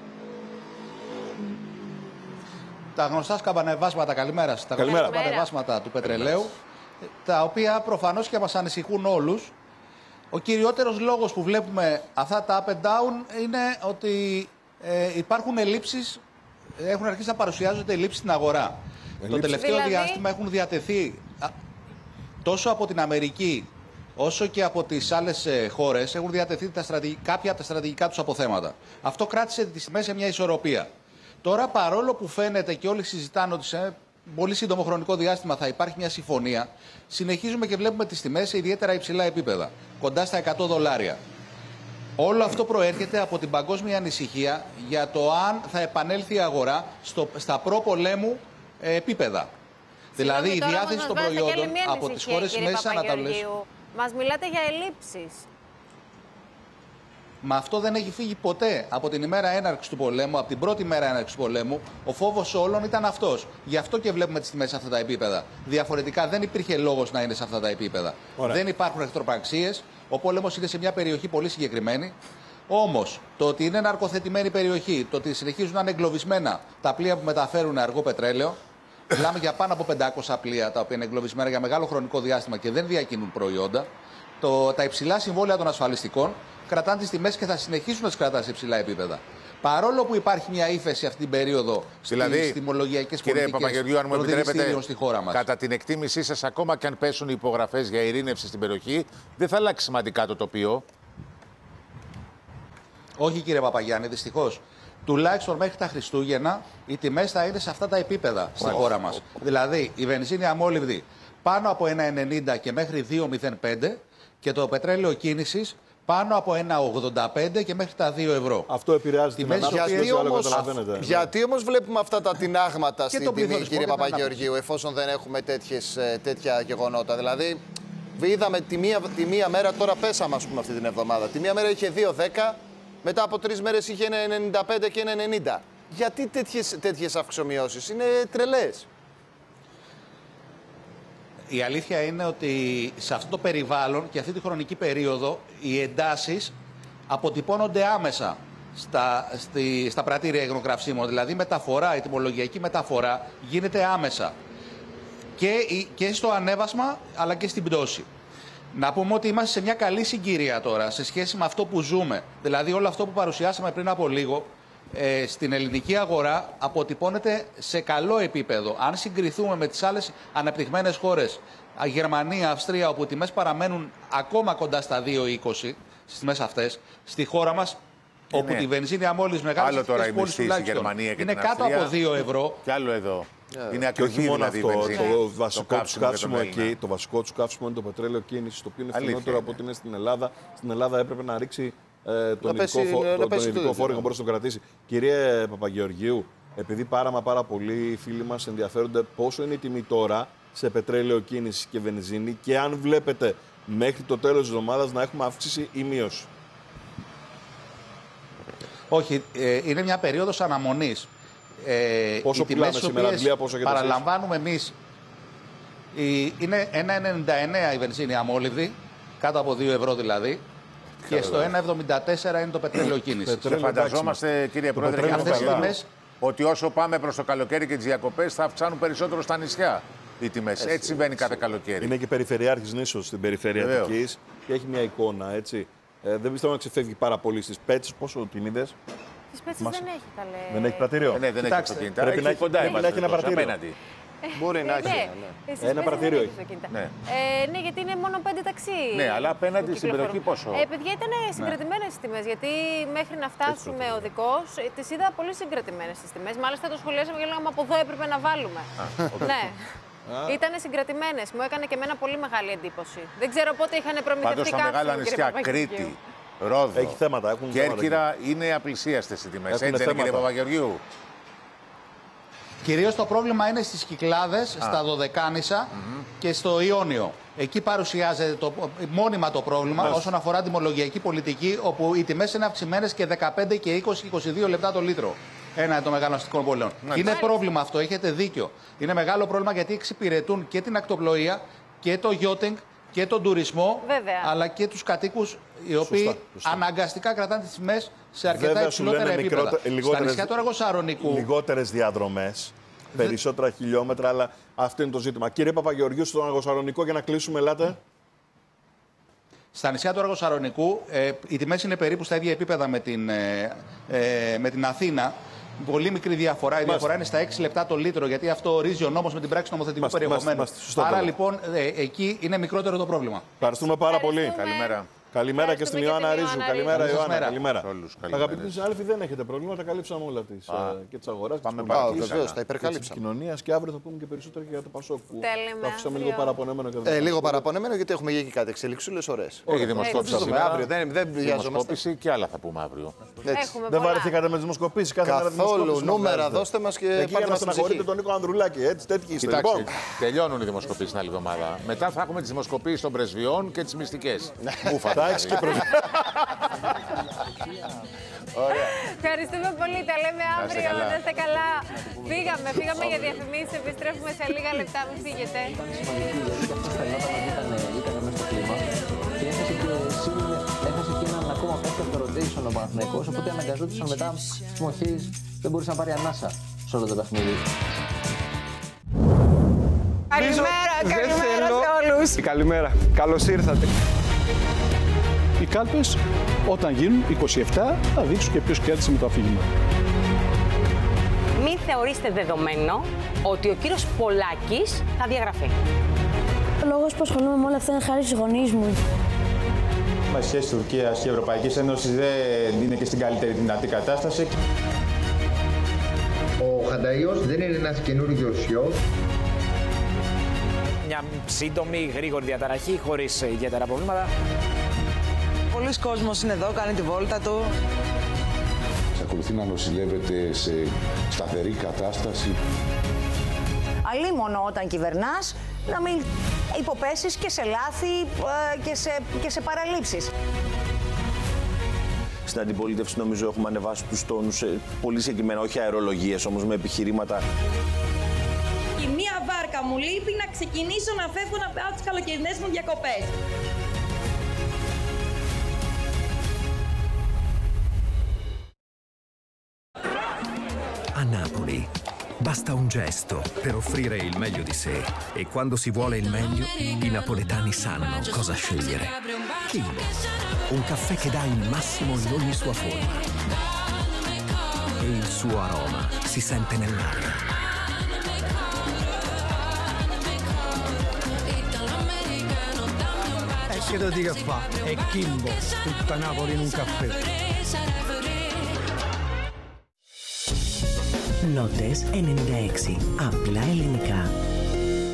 Τα γνωστά σκαμπανεβάσματα, καλημέρα σας, τα γνωστά σκαμπανεβάσματα του πετρελαίου, τα οποία προφανώς και μας ανησυχούν όλους. Ο κυριότερος λόγος που βλέπουμε αυτά τα up and down είναι ότι ε, υπάρχουν ελλείψεις, έχουν αρχίσει να παρουσιάζονται ελλείψεις στην αγορά. Ελλείψεις. Το τελευταίο δηλαδή... διάστημα έχουν διατεθεί α, τόσο από την Αμερική όσο και από τις άλλες ε, χώρες έχουν διατεθεί τα κάποια από τα στρατηγικά τους αποθέματα. Αυτό κράτησε τις τιμές σε μια ισορροπία. Τώρα, παρόλο που φαίνεται και όλοι συζητάνε ότι σε πολύ σύντομο χρονικό διάστημα θα υπάρχει μια συμφωνία, συνεχίζουμε και βλέπουμε τις τιμές σε ιδιαίτερα υψηλά επίπεδα, κοντά στα εκατό δολάρια. Όλο αυτό προέρχεται από την παγκόσμια ανησυχία για το αν θα επανέλθει η αγορά στο, στα προ-πολέμου ε, επίπεδα. Δηλαδή η διάθεση των προϊόντων από τις χώρες της Μέσης Ανατολής. Μας μιλάτε για ελλείψεις. Μα αυτό δεν έχει φύγει ποτέ από την ημέρα έναρξης του πολέμου, από την πρώτη μέρα έναρξης του πολέμου. Ο φόβος όλων ήταν αυτός. Γι' αυτό και βλέπουμε τις τιμές σε αυτά τα επίπεδα. Διαφορετικά δεν υπήρχε λόγος να είναι σε αυτά τα επίπεδα. Ωραία. Δεν υπάρχουν εχθροπραξίες. Ο πόλεμος είναι σε μια περιοχή πολύ συγκεκριμένη. Όμως το ότι είναι ναρκοθετημένη περιοχή, το ότι συνεχίζουν να είναι εγκλωβισμένα τα πλοία που μεταφέρουν αργό πετρέλαιο. Μιλάμε για πάνω από πεντακόσια πλοία τα οποία είναι εγκλωβισμένα για μεγάλο χρονικό διάστημα και δεν διακινούν προϊόντα. Το, τα υψηλά συμβόλαια των ασφαλιστικών κρατάνε τις τιμές και θα συνεχίσουν να τις κρατάνε σε υψηλά επίπεδα. Παρόλο που υπάρχει μια ύφεση αυτή την περίοδο δηλαδή, στις τιμολογιακές πολιτικές των δηληστήριων στη χώρα μας. Κατά την εκτίμησή σας, ακόμα και αν πέσουν οι υπογραφές για ειρήνευση στην περιοχή, δεν θα αλλάξει σημαντικά το τοπίο. Όχι, κύριε Παπαγιάννη, δυστυχώς. Τουλάχιστον μέχρι τα Χριστούγεννα οι τιμές θα είναι σε αυτά τα επίπεδα στη oh, χώρα μας. Oh, oh. Δηλαδή η βενζίνη αμόλυβδη πάνω από ένα ενενήντα και μέχρι δύο μηδέν πέντε και το πετρέλαιο κίνησης πάνω από ένα ογδόντα πέντε και μέχρι τα δύο ευρώ. Αυτό επηρεάζει την ανάπτυξη. Γιατί, όμως, γιατί όμως βλέπουμε αυτά τα τινάγματα στην τιμή, κύριε Παπαγεωργίου, εφόσον δεν έχουμε τέτοιες, τέτοια γεγονότα. Δηλαδή, είδαμε τη μία, τη μία μέρα, τώρα πέσαμε ας πούμε αυτή την εβδομάδα. Τη μία μέρα είχε δύο δέκα, μετά από τρεις μέρες είχε ένα ενενήντα πέντε και ένα ενενήντα. Γιατί τέτοιες, τέτοιες αυξομοιώσεις, είναι τρελές. Η αλήθεια είναι ότι σε αυτό το περιβάλλον και αυτή τη χρονική περίοδο οι εντάσεις αποτυπώνονται άμεσα στα, στη, στα πρατήρια υγροκαυσίμων. Δηλαδή η μεταφορά, η τιμολογιακή μεταφορά γίνεται άμεσα και, και στο ανέβασμα αλλά και στην πτώση. Να πούμε ότι είμαστε σε μια καλή συγκυρία τώρα σε σχέση με αυτό που ζούμε. Δηλαδή όλο αυτό που παρουσιάσαμε πριν από λίγο ε, στην ελληνική αγορά αποτυπώνεται σε καλό επίπεδο. Αν συγκριθούμε με τις άλλες αναπτυγμένες χώρες, Γερμανία, Αυστρία, όπου οι τιμές παραμένουν ακόμα κοντά στα δύο είκοσι στις τιμές αυτές, στη χώρα μας, είναι. όπου τη βενζίνη αμόλυς μεγάλης ευτυχές πόλης τουλάχιστον είναι κάτω από δύο ευρώ. Κι άλλο εδώ. Yeah. Είναι και όχι μόνο δηλαδή αυτό, βενζίνη, το βασικό το του καύσιμο εκεί, το βασικό του καύσιμο είναι το πετρέλαιο κίνησης, το οποίο είναι φθηνότερο από ό,τι είναι στην Ελλάδα. Στην Ελλάδα έπρεπε να ρίξει ε, τον ειδικό φόρο για να μπορέσει να τον κρατήσει. Κύριε Παπαγεωργίου, επειδή πάρα μα πάρα πολλοί φίλοι μας ενδιαφέρονται πόσο είναι η τιμή τώρα σε πετρέλαιο κίνησης και βενζίνη και αν βλέπετε μέχρι το τέλος της εβδομάδας να έχουμε αύξηση ή μείωση. Όχι, ε, είναι μια περίοδος αναμονής. Ε, πόσο πουλάμε σήμερα, Αγγλία, πόσο για παραλαμβάνουμε εμείς, η, είναι ένα ενενήντα εννέα η βενζίνη αμόλυβδη, κάτω από δύο ευρώ δηλαδή, και Καλώς. στο ένα εβδομήντα τέσσερα είναι το πετρέλαιο κίνησης. Και φανταζόμαστε, κύριε Πρόεδρε, για αυτές τις τιμές, ότι όσο πάμε προς το καλοκαίρι και τις διακοπές θα αυξάνουν περισσότερο στα νησιά οι τιμές. Έτσι, έτσι συμβαίνει κάθε καλοκαίρι. Είναι και περιφερειάρχης νήσος στην περιφέρεια Αττικής και έχει μια εικόνα, έτσι. Ε, δεν πιστεύω να ξεφεύγει πάρα πολύ στις Πέτσες. Πόσο την είδες? Τις Πέτσες δεν έχει, καλέ. Δεν έχει πρατήριο. Ε, ναι, δεν Κοιτάξτε, έχει πρέπει έχει να έχει, κοντά πρέπει να έχει ένα πρατήριο. Απέναντι. Μπορεί να έχει. Ναι, ναι. Ένα πρατήριο έχει. Ναι. Ε, ναι, γιατί είναι μόνο πέντε ταξί. Ναι, αλλά απέναντι στην περιοχή πόσο? Ε, παιδιά, ήταν συγκρατημένες τις τιμές. Γιατί μέχρι να φτάσουμε οδικώς, τις είδα πολύ συγκρατημένες τις τιμές. Μάλιστα το σχολιάσαμε και λέγαμε από εδώ έπρεπε να βάλουμε. Ναι. Ήτανε συγκρατημένες. Μου έκανε και εμένα πολύ μεγάλη εντύπωση. Δεν ξέρω πότε είχαν προμηθευτεί κάτι. Πάντως στα μεγάλα νησιά, Κρήτη, Ρόδο, έχει θέματα, έχουν Κέρκυρα είναι απλησίαστες οι τιμές. Έτσι δεν είναι, κύριε Παπαγεωργίου? Κυρίως το πρόβλημα είναι στις Κυκλάδες, Α. στα Δωδεκάνησα mm-hmm. και στο Ιόνιο. Εκεί παρουσιάζεται το, μόνιμα το πρόβλημα Μάλιστα. όσον αφορά τιμολογιακή πολιτική, όπου οι τιμές είναι αυξημένες και δεκαπέντε και είκοσι και είκοσι δύο λεπτά το λίτρο. Ένα των μεγάλων αστικών πόλεων. Είναι πρόβλημα αυτό, έχετε δίκιο. Είναι μεγάλο πρόβλημα γιατί εξυπηρετούν και την ακτοπλοεία και το γιότινγκ και τον τουρισμό, Βέβαια. αλλά και τους κατοίκους οι οποίοι σωστά, σωστά. αναγκαστικά κρατάνε τις τιμές σε αρκετά Βέβαια, υψηλότερα επίπεδα. Μικρότε, Στα νησιά του Αργοσαρονικού. Λιγότερες διαδρομές, περισσότερα Δε... χιλιόμετρα, αλλά αυτό είναι το ζήτημα. Κύριε Παπαγεωργίου, στον Αργοσαρονικό, για να κλείσουμε, ελάτε. Στα νησιά του Αργοσαρονικού ε, οι τιμές είναι περίπου στα ίδια επίπεδα με την, ε, ε, με την Αθήνα. Πολύ μικρή διαφορά. Η διαφορά είναι στα έξι λεπτά το λίτρο, γιατί αυτό ορίζει ο νόμος με την πράξη νομοθετικού περιεχομένου. Άρα λοιπόν ε, εκεί είναι μικρότερο το πρόβλημα. Ευχαριστούμε πάρα πολύ. Καλημέρα. Καλημέρα και στην Ιωάννα Ρίζου. Καλημέρα, Ιωάννα. Καλημέρα. Αγαπητοί συνάδελφοι, δεν έχετε προβλήματα. Καλύψαμε όλα τις, και τις αγοράς. Πάμε πάρα βεβαίω, τα υπερκαλύψαμε. Της κοινωνίας και αύριο θα πούμε και περισσότερο και για το Πασόκ. Που το αφήσαμε λίγο παραπονεμένο. Ε, λίγο παραπονεμένο γιατί έχουμε εκεί κάτι εξελίξούλες ωραίες. Όχι, δημοσκόπηση αύριο. Δεν δημοσκόπηση και άλλα θα πούμε αύριο. Δεν βαρεθήκατε με τις δημοσκοπήσεις κάθε μέρα? Καθόλου. Νούμερα δώστε μας και πάρτε μας στεναχωρείτε τον Νίκο Ανδρουλάκη. Έτσι, τέτοιοι είστε. Λοιπόν, τελειώνουν οι δημοσκοπήσεις την άλλη εβδομάδα. Μετά θα έχουμε τις δημοσκοπήσεις των πρεσβειών και τις μυστικές. Εντάξει και πρεσβειών. Ευχαριστούμε πολύ. Τα λέμε αύριο. Να είστε καλά. Φύγαμε, φύγαμε για διαφημίσεις. Επιστρέφουμε σε λίγα λεπτά. Μην φύγετε. Έχασε και έναν ακόμα παίκτη από το rotation ο Παναθηναϊκός, οπότε αναγκαζόντουσαν μετά στις μοχές, δεν μπορούσε να πάρει ανάσα σε όλο το παιχνίδι. Καλημέρα, καλημέρα σε όλους. Καλημέρα, καλώς ήρθατε. Οι κάλπες όταν γίνουν είκοσι επτά θα δείξουν και ποιος κέρδισε με το αφήγημα. Μην θεωρήστε δεδομένο ότι ο κύριος Πολάκης θα διαγραφεί. Ο λόγος που ασχολούμαι με όλα αυτά είναι χάρη στους γονείς μου. Η σχέση Τουρκίας και Ευρωπαϊκής Ένωσης δεν είναι και στην καλύτερη δυνατή κατάσταση. Ο Χανταΐος δεν είναι ένας καινούριος ιός. Μια σύντομη, γρήγορη διαταραχή, χωρίς ιδιαίτερα προβλήματα. Πολλοί κόσμος είναι εδώ, κάνει τη βόλτα του. Εξακολουθεί να νοσηλεύεται σε σταθερή κατάσταση. Αλίμονο όταν κυβερνάς, να μην υποπέσεις και σε λάθη και σε, και σε παραλήψεις. Στην αντιπολίτευση νομίζω έχουμε ανεβάσει τους τόνους πολύ συγκεκριμένα, όχι αερολογίες όμως με επιχειρήματα. Η μία βάρκα μου λείπει να ξεκινήσω να φεύγω να πάω τις καλοκαιρινές μου διακοπές. A Napoli basta un gesto per offrire il meglio di sé e quando si vuole il meglio, i napoletani sanno cosa scegliere. Kimbo, un caffè che dà il massimo in ogni sua forma e il suo aroma si sente nell'aria. E che lo dica fa? È Kimbo, tutta Napoli in un caffè. Νότες ενενήντα έξι. Απλά ελληνικά.